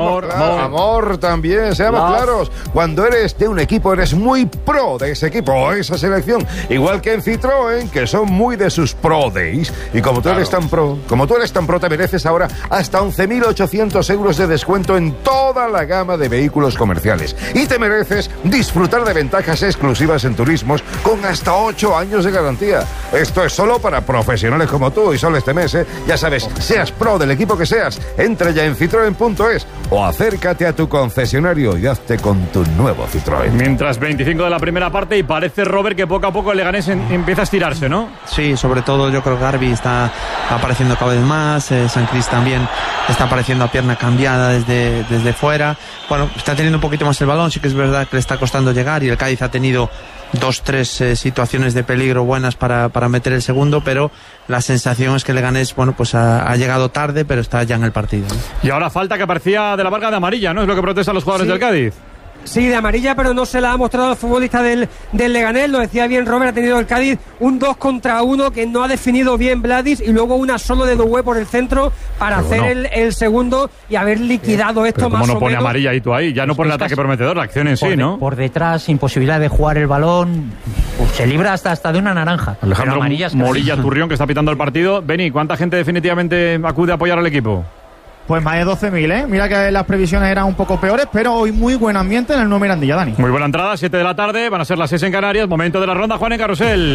Amor también, seamos claros. Cuando eres de un equipo, eres muy pro de ese equipo o esa selección. Igual que en Citroën, que son muy de sus Pro Days. Y como tú eres tan pro, te mereces ahora hasta 11.800 euros de descuento en toda la gama de vehículos comerciales. Y te mereces disfrutar de ventajas exclusivas en turismos con hasta 8 años de garantía. Esto es solo para profesionales como tú y solo este mes, ¿eh? Ya sabes, seas pro del equipo que seas, entra ya en citroen.es o acércate a tu concesionario y hazte con tu nuevo Citroën. Mientras 25 de la primera parte y parece, Robert, que poco a poco el Leganés empieza a estirarse, ¿no? Sí, sobre todo yo creo que Garbi está apareciendo cada vez más, San Cris también está apareciendo a pierna cambiada desde fuera. Bueno, está teniendo un poquito más el balón, sí que es verdad que le está costando llegar y el Cádiz ha tenido 2-3 situaciones de peligro buenas para meter el segundo, pero la sensación es que Leganés, bueno, pues ha llegado tarde, pero está ya en el partido, ¿no? Y ahora falta que aparecía de la Varga de amarilla, ¿no? Es lo que protestan los jugadores del Cádiz. Sí, de amarilla, pero no se la ha mostrado al futbolista del Leganés. Lo decía bien Robert, ha tenido el Cádiz un 2 contra 1 que no ha definido bien Vladis, y luego una solo de Doué por el centro para hacer el segundo y haber liquidado esto. Pero más o menos. ¿cómo no pone amarilla y tú ahí? Ya no por el ataque prometedor, la acción en sí, ¿no? Por detrás, imposibilidad de jugar el balón, se libra hasta de una naranja. Alejandro Morilla Turrión, que está pitando el partido. Beni, ¿cuánta gente definitivamente acude a apoyar al equipo? Pues más de 12.000, ¿eh? Mira que las previsiones eran un poco peores, pero hoy muy buen ambiente en el nuevo Mirandilla, Dani. Muy buena entrada, 7 de la tarde, van a ser las 6 en Canarias, momento de la ronda, Juan en Carrusel.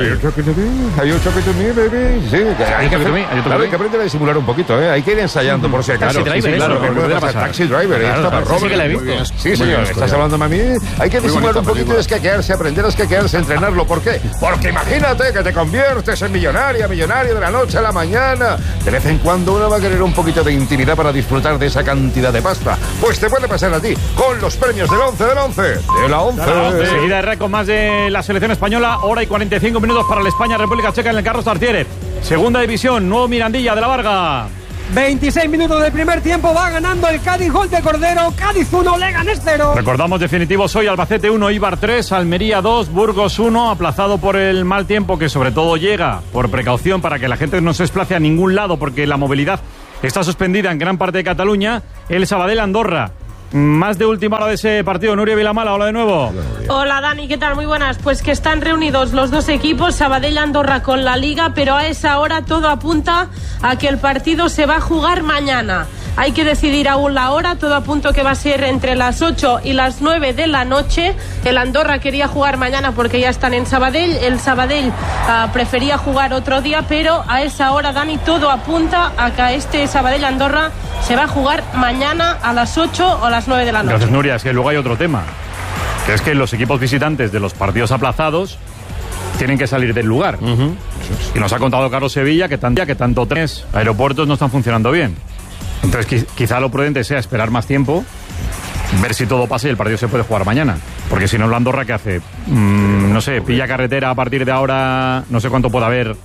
Hay un choque to me, baby. Sí, hay que aprender a disimular un poquito, ¿eh? Hay que ir ensayando por si acaso. Taxi Driver, claro, puede pasar. Taxi Driver, sí que la he visto. Sí, señor, estás hablando a mí. Hay que disimular un poquito, escaquearse, aprender a escaquearse, entrenarlo. ¿Por qué? Porque imagínate que te conviertes en millonario de la noche a la mañana. De vez en cuando uno va a querer un poquito de intimidad para disfrutar de esa cantidad de pasta. Pues te puede pasar a ti con los premios del 11 del 11. De la 11. Seguida de récord más de la selección española, hora y 45 minutos para el España-República Checa en el Carlos Tartiere. Segunda división, nuevo Mirandilla de la Varga. 26 minutos del primer tiempo, va ganando el Cádiz, gol de Cordero, Cádiz 1, Leganés 0. Recordamos definitivos hoy, Albacete 1, Eibar 3, Almería 2, Burgos 1, aplazado por el mal tiempo que sobre todo llega por precaución para que la gente no se desplace a ningún lado porque la movilidad está suspendida en gran parte de Cataluña, el Sabadell-Andorra. Más de última hora de ese partido, Nuria Vilamala, hola de nuevo. Hola Dani, ¿qué tal? Muy buenas. Pues que están reunidos los dos equipos, Sabadell-Andorra con la Liga, pero a esa hora todo apunta a que el partido se va a jugar mañana. Hay que decidir aún la hora, todo apunta que va a ser entre las 8 y las 9 de la noche. El Andorra quería jugar mañana porque ya están en Sabadell, el Sabadell prefería jugar otro día, pero a esa hora, Dani, todo apunta a que este Sabadell-Andorra se va a jugar mañana a las 8 o las 9 de la noche. Gracias, Nuria. Es que luego hay otro tema, que es que los equipos visitantes de los partidos aplazados tienen que salir del lugar. Y nos ha contado Carlos Sevilla que tanto trenes, aeropuertos no están funcionando bien. Entonces quizá lo prudente sea esperar más tiempo, ver si todo pasa y el partido se puede jugar mañana. Porque si no, el Andorra, ¿qué hace? No sé, pilla carretera a partir de ahora, no sé cuánto puede haber.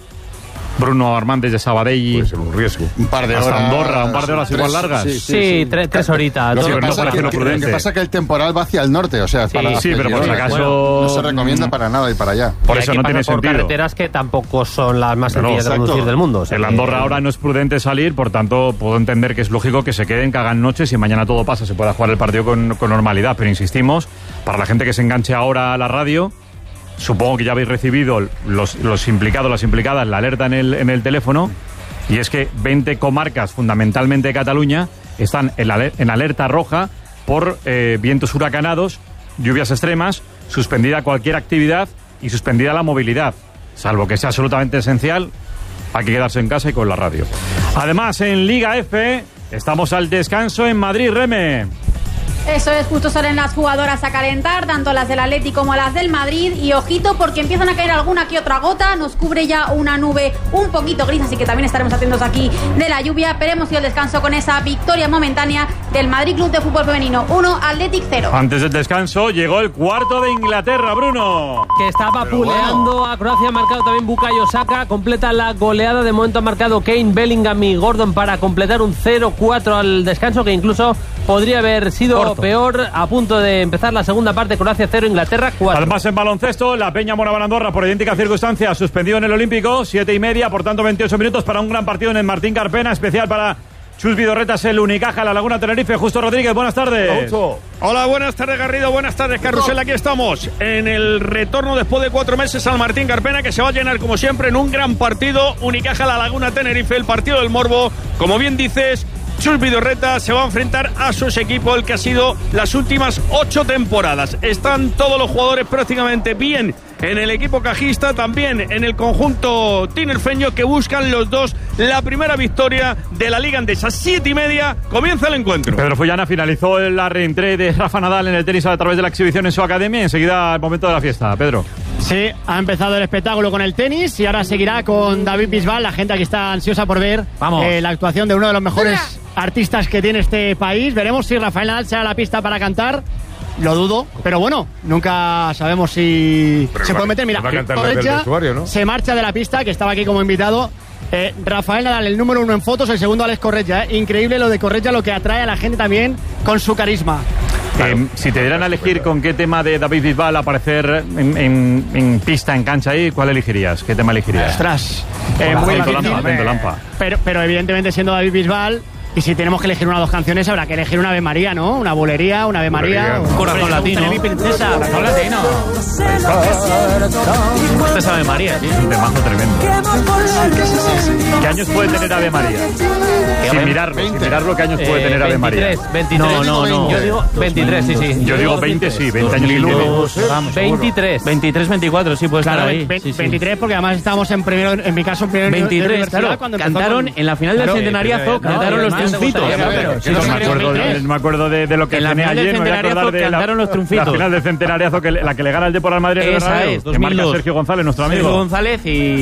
Bruno Armán desde Sabadell. Puede ser un riesgo. Un par de horas. Hasta Andorra, un par de horas igual largas. Sí, tres horitas. Lo que pasa es que el temporal va hacia el norte, o sea, sí, pero por si acaso no se recomienda para nada ir para allá. Por eso no tiene sentido. Carreteras que tampoco son las más sencillas de conducir del mundo. O sea, el Andorra ahora no es prudente salir, por tanto puedo entender que es lógico que se queden, que hagan noches y mañana todo pasa, se pueda jugar el partido con normalidad. Pero insistimos, para la gente que se enganche ahora a la radio, supongo que ya habéis recibido los implicados, las implicadas, la alerta en el teléfono, y es que 20 comarcas, fundamentalmente de Cataluña, están en alerta roja por vientos huracanados, lluvias extremas, suspendida cualquier actividad y suspendida la movilidad. Salvo que sea absolutamente esencial, hay que quedarse en casa y con la radio. Además, en Liga F, estamos al descanso en Madrid, Reme. Eso es, justo salen las jugadoras a calentar, tanto las del Atleti como las del Madrid, y ojito porque empiezan a caer alguna que otra gota, nos cubre ya una nube un poquito gris, así que también estaremos atentos aquí de la lluvia, pero hemos ido al descanso con esa victoria momentánea del Madrid Club de Fútbol Femenino, 1, Athletic 0. Antes del descanso llegó el cuarto de Inglaterra, Bruno. Que estaba puleando a Croacia, ha marcado también Bukayo Saka, completa la goleada, de momento ha marcado Kane, Bellingham y Gordon para completar un 0-4 al descanso, que incluso podría haber sido peor. A punto de empezar la segunda parte, Croacia 0, Inglaterra 4. Además, en baloncesto, la Peña Moraban Andorra, por idéntica circunstancia, suspendido en el Olímpico, 7:30, por tanto 28 minutos para un gran partido en el Martín Carpena, especial para Chus Vidorretas, el Unicaja, la Laguna Tenerife. Justo Rodríguez, buenas tardes. Hola, buenas tardes, Garrido, buenas tardes, Carrusel. Aquí estamos en el retorno después de 4 meses al Martín Carpena, que se va a llenar como siempre en un gran partido. Unicaja, la Laguna Tenerife, el partido del Morbo. Como bien dices, Chus Vidorreta se va a enfrentar a su equipo, el que ha sido las últimas 8 temporadas. Están todos los jugadores prácticamente bien en el equipo cajista, también en el conjunto tinerfeño, que buscan los dos la primera victoria de la Liga Andesa. 7:30, comienza el encuentro. Pedro Fullana finalizó la reentrée de Rafa Nadal en el tenis a través de la exhibición en su academia, y enseguida el momento de la fiesta. Pedro. Sí, ha empezado el espectáculo con el tenis y ahora seguirá con David Bisbal. La gente aquí está ansiosa por ver la actuación de uno de los mejores artistas que tiene este país. Veremos si Rafael Nadal sale a la pista para cantar. Lo dudo, pero bueno, nunca sabemos si se puede meter. Mira, Corretja, ¿no? Se marcha de la pista, que estaba aquí como invitado. Rafael Nadal, el número 1 en fotos, el segundo Alex Corretja. Increíble lo de Corretja, lo que atrae a la gente también con su carisma. Si te dieran a elegir con qué tema de David Bisbal aparecer en pista, en cancha ahí, ¿cuál elegirías? ¿Qué tema elegirías? Ostras, muy difícil. Pero evidentemente, siendo David Bisbal, Y si tenemos que elegir una o dos canciones, habrá que elegir una Ave María, ¿no? Una bolería, una Ave María. Un corazón latino. Mi princesa, corazón latino. Este es Ave María, sí. Es un temazo tremendo. ¿Qué años puede tener Ave María? Sin mirarlo, ¿qué años puede tener Ave María? 23. No. Yo digo 23, sí. Yo digo 20, sí, 20 años y luego. 23, 24, sí, puede estar ahí. 23, porque además estábamos en mi caso, en primero 23, claro. Cantaron en la final del centenariazo, cantaron los triunfitos. No me acuerdo de lo que tenía ayer. No me voy a acordar de los triunfitos. La final del centenariazo, la que le gana el Depor al Madrid. Esa es, 2002. Que marca Sergio González, nuestro amigo. Sergio González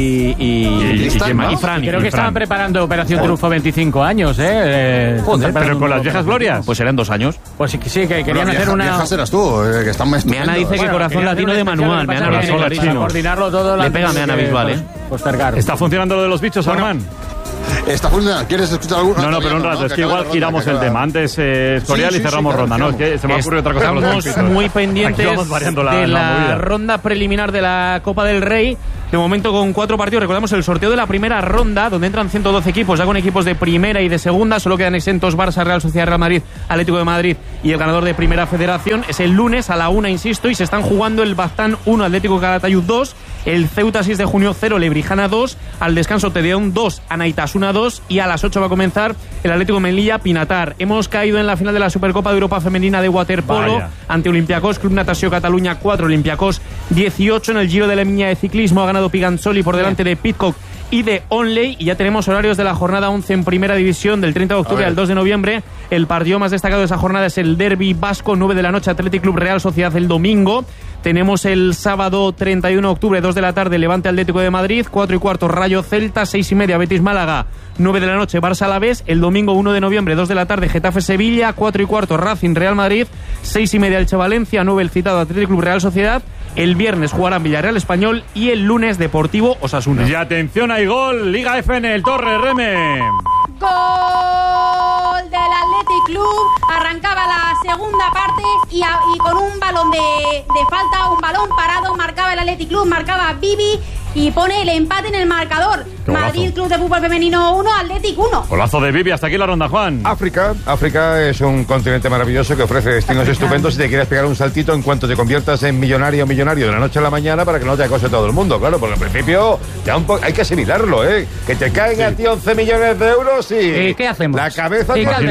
y Fran. Creo que estaban preparando Operación Triunfo 25 años, Joder, pero con las viejas glorias. Pues eran 2 años. Pues sí, que querían hacer una... Viejas eras tú, que están Meana dice que corazón latino de manual. Meana lo tiene clarísimo. Coordinarlo todo. Le pega Meana Bisbal, ¿Está funcionando lo de los bichos, Armán? Está funcionando. ¿Quieres escuchar alguna? No, pero un rato. Es que igual giramos el tema. Antes Escorial y cerramos ronda, ¿no? Es que se me ha ocurrido otra cosa. Estamos muy pendientes de la ronda preliminar de la Copa del Rey. De momento con 4 partidos. Recordamos el sorteo de la primera ronda, donde entran 112 equipos, ya con equipos de primera y de segunda. Solo quedan exentos Barça, Real Sociedad, Real Madrid, Atlético de Madrid y el ganador de Primera Federación. Es el lunes a la 1, insisto, y se están jugando el Baztán 1, Atlético Calatayud 2, el Ceuta 6 de junio 0, Lebrijana 2, al descanso Tedeón 2, Anaitasuna 2, y a las 8 va a comenzar el Atlético Melilla Pinatar. Hemos caído en la final de la Supercopa de Europa Femenina de waterpolo ante Olympiacos, Club Natació Cataluña 4, Olympiacos 18. En el Giro de la Miña de ciclismo ha ganado Piganzoli por delante de Pidcock y de Onley, y ya tenemos horarios de la jornada 11 en Primera División del 30 de octubre al 2 de noviembre. El partido más destacado de esa jornada es el Derbi Vasco, 9 de la noche, Athletic Club Real Sociedad el domingo. Tenemos el sábado 31 de octubre, 2 de la tarde, Levante Atlético de Madrid, 4 y cuarto, Rayo Celta, 6 y media, Betis Málaga, 9 de la noche, Barça Alavés. El domingo 1 de noviembre, 2 de la tarde, Getafe Sevilla, 4 y cuarto, Racing Real Madrid, 6 y media, Elche Valencia, 9 el citado Athletic Club Real Sociedad. El viernes jugarán Villarreal Español y el lunes Deportivo Osasuna. Y atención, hay gol, Liga F en el Torre Reme. Gol del Athletic Club. Arrancaba la segunda parte y con un balón de falta, un balón parado, marcaba el Athletic Club, marcaba Bibi y pone el empate en el marcador. Madrid Club de Fútbol Femenino 1, Athletic 1. Golazo de Bibi, hasta aquí la ronda, Juan. África es un continente maravilloso que ofrece destinos estupendos si te quieres pegar un saltito en cuanto te conviertas en millonario de la noche a la mañana para que no te acose todo el mundo, claro, porque al principio ya hay que asimilarlo, que te caen a ti 11 millones de euros y... ¿Qué hacemos? La cabeza...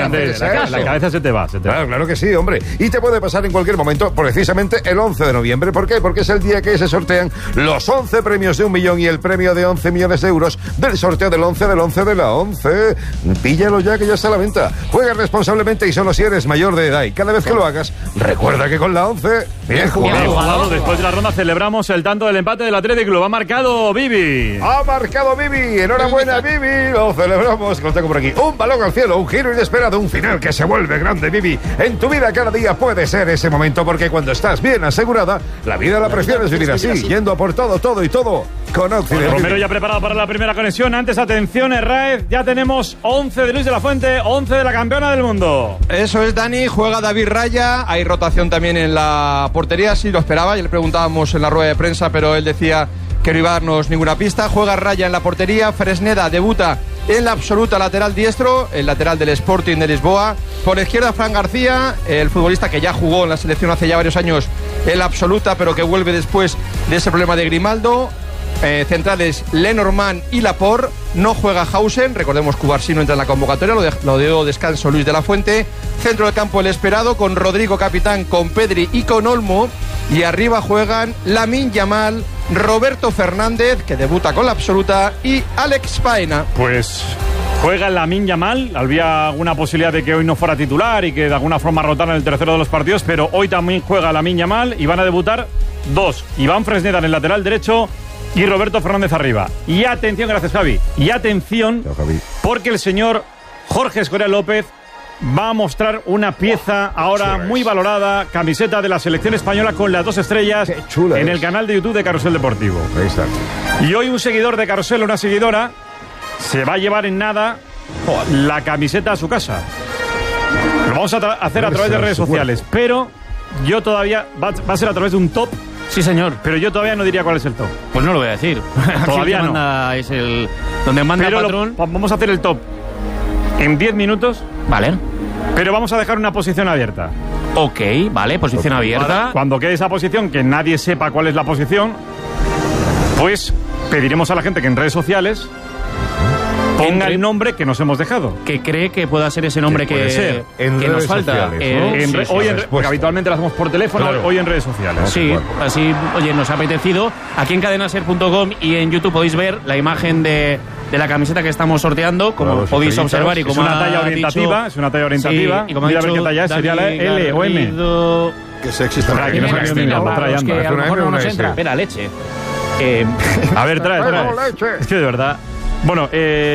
La cabeza se te va. Claro que sí, hombre. Y te puede pasar en cualquier momento, precisamente el 11 de noviembre. ¿Por qué? Porque es el día que se sortean los 11 premios de 1 millón y el premio de 11 millones de euros del sorteo del 11 de la 11. Píllalo ya, que ya está a la venta. Juega responsablemente y solo si eres mayor de edad. Y cada vez que lo hagas, recuerda que con la 11, bien jugado. Después de la ronda celebramos el tanto del empate del Athletic Club. Ha marcado Bibi. Enhorabuena, Bibi. Lo celebramos. Lo tengo por aquí. Un balón al cielo, un giro inesperado, un final que se vuelve grande, Bibi. En tu vida cada día puede ser ese momento, porque cuando estás bien asegurada, la vida la prefieres vivir así, yendo a por todo con Occidente. Romero ya preparado para la primera conexión. Antes, atención, Herráez, ya tenemos 11 de Luis de la Fuente, 11 de la campeona del mundo. Eso es, Dani, juega David Raya, hay rotación también en la portería, sí lo esperaba, ya le preguntábamos en la rueda de prensa, pero él decía que no iba a darnos ninguna pista. Juega Raya en la portería, Fresneda debuta en la absoluta, lateral diestro, el lateral del Sporting de Lisboa. Por la izquierda, Fran García, el futbolista que ya jugó en la selección hace ya varios años en la absoluta, pero que vuelve después de ese problema de Grimaldo. Centrales Lenormand y Laporte. No juega Hausen, recordemos que Cubarsí no entra en la convocatoria, lo dio descanso Luis de la Fuente. Centro del campo el esperado, con Rodrigo capitán, con Pedri y con Olmo. Y arriba juegan Lamine Yamal, Roberto Fernández, que debuta con la absoluta, y Alex Baena. Pues juega Lamine Yamal. Había alguna posibilidad de que hoy no fuera titular y que de alguna forma rotara en el tercero de los partidos, pero hoy también juega Lamine Yamal y van a debutar dos: Iván Fresneda en el lateral derecho y Roberto Fernández arriba. Y atención, gracias Javi, y atención, porque el señor Jorge Escorial López va a mostrar una pieza ahora muy valorada, camiseta de la selección española con las 2 estrellas en el canal de YouTube de Carrusel Deportivo. Ahí está. Y hoy un seguidor de Carrusel, una seguidora, se va a llevar en nada la camiseta a su casa. Lo vamos a hacer a través de redes sociales, pero yo todavía va a ser a través de un top. Sí, señor. Pero yo todavía no diría cuál es el top. Pues no lo voy a decir. Todavía no. Es el donde manda pero el patrón. Vamos a hacer el top. en 10 minutos. Vale. Pero vamos a dejar una posición abierta. Ok, vale, posición abierta. Cuando quede esa posición, que nadie sepa cuál es la posición, pues pediremos a la gente que en redes sociales ponga el nombre que nos hemos dejado. Que cree que pueda ser ese nombre que nos falta. Porque habitualmente lo hacemos por teléfono, claro. Hoy en redes sociales. Sí, así, oye, nos ha apetecido. Aquí en cadenaser.com y en YouTube podéis ver la imagen de la camiseta que estamos sorteando, como podéis observar. Y como es una talla orientativa, es una talla orientativa. Sí, y como mira a ver qué talla es, sería la L o M. Que sexy está aquí. No sé ni la que a lo mejor no nos entra. Espera, leche. A ver, trae. Es que de verdad... Bueno,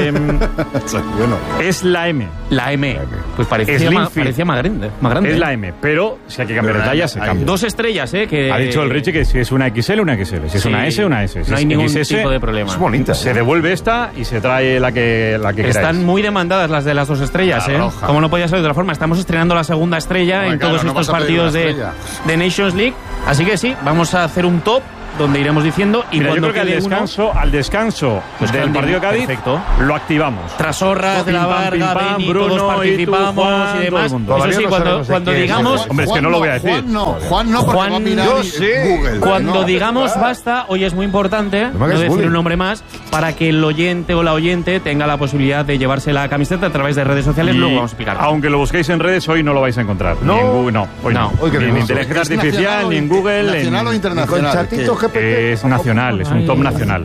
es la M. La M. Pues parecía más grande. Es la M, pero si hay que cambiar de talla, se cambia. 2 estrellas, que... Ha dicho el Richie que si es una XL, una XL. Si es una S, una S. Si no hay ningún tipo de problema. Es bonita. Se devuelve esta y se trae la que queráis. Están muy demandadas las de las 2 estrellas, Como no podía ser de otra forma. Estamos estrenando la segunda estrella en todos estos partidos de Nations League. Así que sí, vamos a hacer un top donde iremos diciendo. Y mira, yo creo que al descanso pues del partido de Cádiz, perfecto, lo activamos. Trasorras, de la Varga, Beni, Bruno, todos participamos y, Juan, y demás. Eso sí, cuando digamos... Hombre, es que no lo voy a decir. Juan no, porque va a mirar Google. Cuando digamos basta, hoy es muy importante no decir un nombre más, para que el oyente o la oyente tenga la posibilidad de llevarse la camiseta a través de redes sociales. Luego vamos a explicar. Aunque lo busquéis en redes, hoy no lo vais a encontrar. No. Ni en Google, no. Ni en inteligencia artificial, ni en Google. ¿Nacional o internacional? Es nacional, es un top nacional.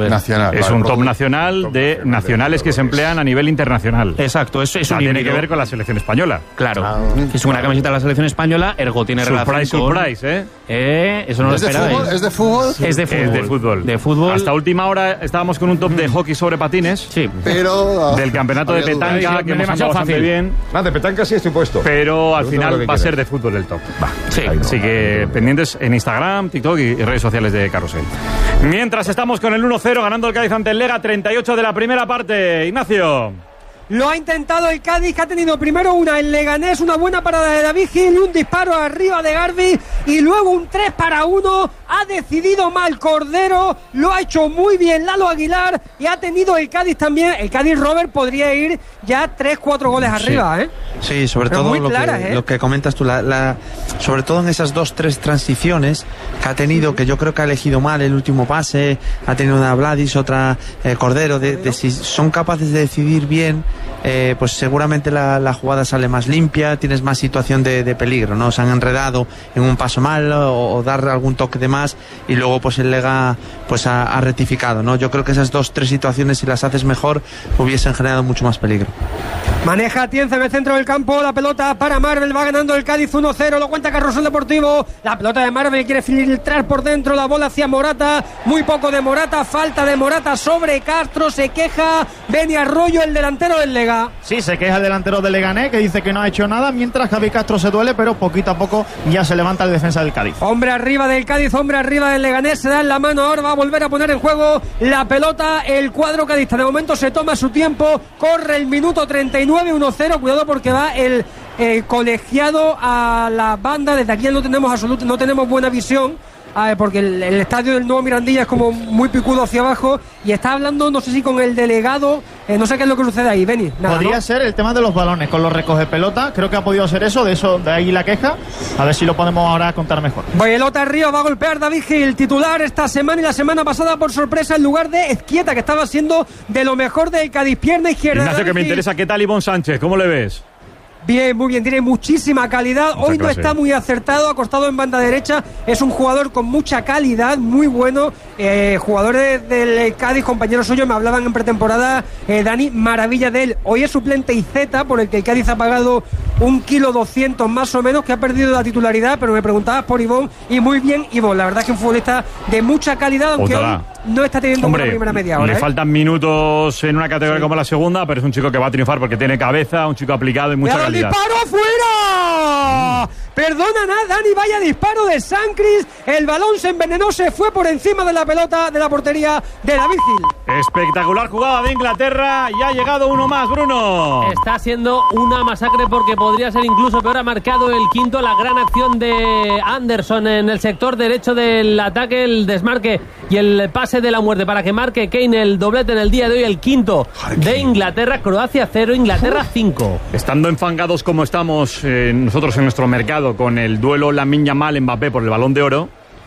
Es un top nacional de nacionales que se emplean a nivel internacional. Exacto, eso es tiene que ver con la selección española. Claro, es una camiseta de la selección española, ergo tiene relación con... Surprise, eso no lo esperabais. ¿Es de fútbol? Es de fútbol. De fútbol. Hasta última hora estábamos con un top de hockey sobre patines. Sí. Pero... Del campeonato de petanca, que hemos andado bastante bien. De petanca sí estoy puesto. Pero al final va a ser de fútbol el top. Sí. Así que pendientes en Instagram, TikTok y redes sociales de Carrusel. Mientras estamos con el 1-0 ganando el Cádiz ante el Lega, 38 de la primera parte. Ignacio. Lo ha intentado el Cádiz, que ha tenido primero el Leganés, una buena parada de David Gil, un disparo arriba de Garbi y luego un 3-1. Ha decidido mal Cordero, lo ha hecho muy bien Lalo Aguilar y ha tenido el Cádiz también. El Cádiz, Robert, podría ir ya 3-4 goles arriba, Sí, sobre todo lo que comentas tú, sobre todo en esas 2-3 transiciones que ha tenido, que yo creo que ha elegido mal el último pase, ha tenido una Vladis, otra Cordero, de si son capaces de decidir bien, pues seguramente la jugada sale más limpia, tienes más situación de peligro, ¿no? Se han enredado en un paso mal o dar algún toque de más y luego pues el Lega pues ha rectificado, ¿no? Yo creo que esas 2-3 situaciones, si las haces mejor, hubiesen generado mucho más peligro. Maneja Tienza en el centro del campo, la pelota para Marvel, va ganando el Cádiz 1-0, lo cuenta Carrusel Deportivo, la pelota de Marvel quiere filtrar por dentro, la bola hacia Morata, muy poco de Morata, falta de Morata sobre Castro, se queja Beni Arroyo, el delantero del Lega. Sí, se queja el delantero del Leganés, que dice que no ha hecho nada, mientras Javi Castro se duele, pero poquito a poco ya se levanta el defensa del Cádiz. Hombre arriba del Cádiz, hombre arriba del Leganés, se da en la mano, ahora va a volver a poner en juego la pelota el cuadro cadista. De momento se toma su tiempo, corre el minuto 39, 1-0, cuidado porque va el colegiado a la banda. Desde aquí no tenemos buena visión, porque el estadio del Nuevo Mirandilla es como muy picudo hacia abajo y está hablando, no sé si con el delegado, no sé qué es lo que sucede ahí, Beni. Podría ser el tema de los balones con los recoge pelota, creo que ha podido ser eso, de ahí la queja, a ver si lo podemos ahora contar mejor. Pelota arriba, va a golpear David Gil, titular esta semana y la semana pasada por sorpresa en lugar de Ezquieta, que estaba siendo de lo mejor del Cádiz, pierna izquierda. Ignacio, que me interesa, ¿qué tal Ivonne Sánchez? ¿Cómo le ves? Bien, muy bien, tiene muchísima calidad. Hoy no está muy acertado, acostado en banda derecha. Es un jugador con mucha calidad, muy bueno. Jugadores del Cádiz, compañeros suyos, me hablaban en pretemporada, Dani, maravilla de él. Hoy es suplente Izeta, por el que el Cádiz ha pagado 1,2 kg más o menos, que ha perdido la titularidad, pero me preguntabas por Ivonne, y muy bien Ivonne. La verdad es que un futbolista de mucha calidad, aunque hoy no está teniendo una primera media hora. Le faltan minutos en una categoría como la segunda, pero es un chico que va a triunfar porque tiene cabeza, un chico aplicado y mucha calidad. ¡Disparo fuera! Perdona nada, Dani, vaya disparo de Sancris. El balón se envenenó, se fue por encima de la pelota de la portería de la Vicil. Espectacular jugada de Inglaterra y ha llegado uno más, Bruno. Está siendo una masacre porque podría ser incluso peor. Ha marcado el quinto, la gran acción de Anderson en el sector derecho del ataque, el desmarque y el pase de la muerte para que marque Kane el doblete en el día de hoy, el quinto de Inglaterra. Croacia 0, Inglaterra 5. Estando enfangados como estamos nosotros en nuestro mercado con el duelo Lamine Yamal-Mbappé por el Balón de Oro,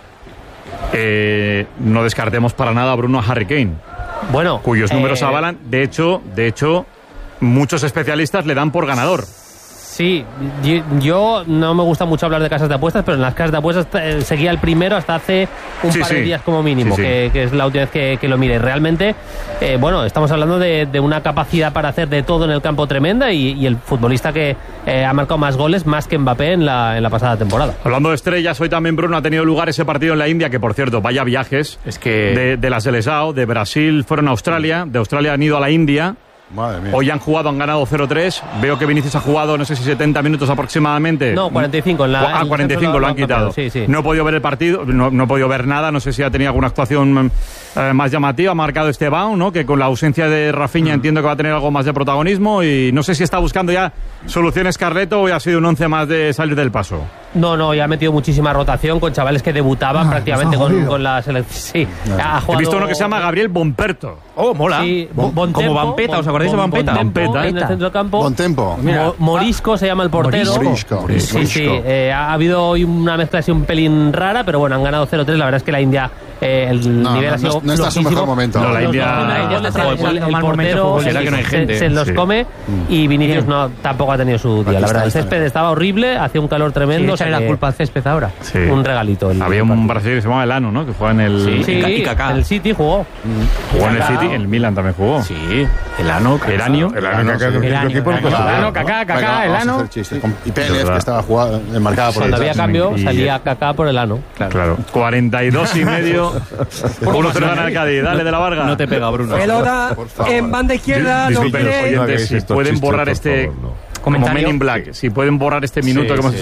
no descartemos para nada a Bruno, a Harry Kane. Bueno, cuyos números avalan. De hecho, muchos especialistas le dan por ganador. Sí, yo no me gusta mucho hablar de casas de apuestas, pero en las casas de apuestas seguía el primero hasta hace un par de días como mínimo, que es la última vez que lo mire. Realmente, estamos hablando de una capacidad para hacer de todo en el campo tremenda y el futbolista que ha marcado más goles, más que Mbappé en la pasada temporada. Hablando de estrellas, hoy también, Bruno, ha tenido lugar ese partido en la India, que por cierto, vaya viajes. Es que de la Seleção, de Brasil fueron a Australia, de Australia han ido a la India. Madre mía. Hoy han ganado 0-3. Veo que Vinicius ha jugado, no sé si 70 minutos aproximadamente. No, 45 en 45 lo han quitado. Sí. No he podido ver el partido, no he podido ver nada. No sé si ha tenido alguna actuación más llamativa. Ha marcado Esteban, ¿no? Que con la ausencia de Rafinha entiendo que va a tener algo más de protagonismo. Y no sé si está buscando ya soluciones Carleto o ha sido un 11 más de salir del paso. No, ya ha metido muchísima rotación con chavales que debutaban prácticamente con la selección. Sí, ha jugado... He visto uno que se llama Gabriel Bonperto. Oh, mola. Sí, como Vampeta, ¿os acordáis de Vampeta? Vampeta en el centro del campo. Buen tempo. Morisco se llama el portero. Morisco. Sí. Ha habido hoy una mezcla así un pelín rara, pero bueno, han ganado 0-3. La verdad es que la India, el nivel ha sido no está en su mejor momento. No, la India el portero será que no hay gente. Se los come y Vinicius tampoco ha tenido su día. La verdad, el césped estaba horrible, hacía un calor tremendo. Echarle la culpa al césped ahora. Sí. Un regalito. Había un brasileño que se llamaba Elano, ¿no? Que juega en el... Sí, Kaká. en el City jugó. Jugó en el City, en el Milan también jugó. Sí, Elano, Eranio. Elano, Kaká, Elano. Y Pérez, que estaba jugando, marcada por cuando había cambio, salía Kaká por Elano. Claro. 42 y medio. 1-0 gana el Cádiz. Dale, de la Varga. No te pega, Bruno. Pelota en banda izquierda. Disculpen los oyentes, si pueden borrar este... Como Men in Black, si pueden borrar este minuto que hemos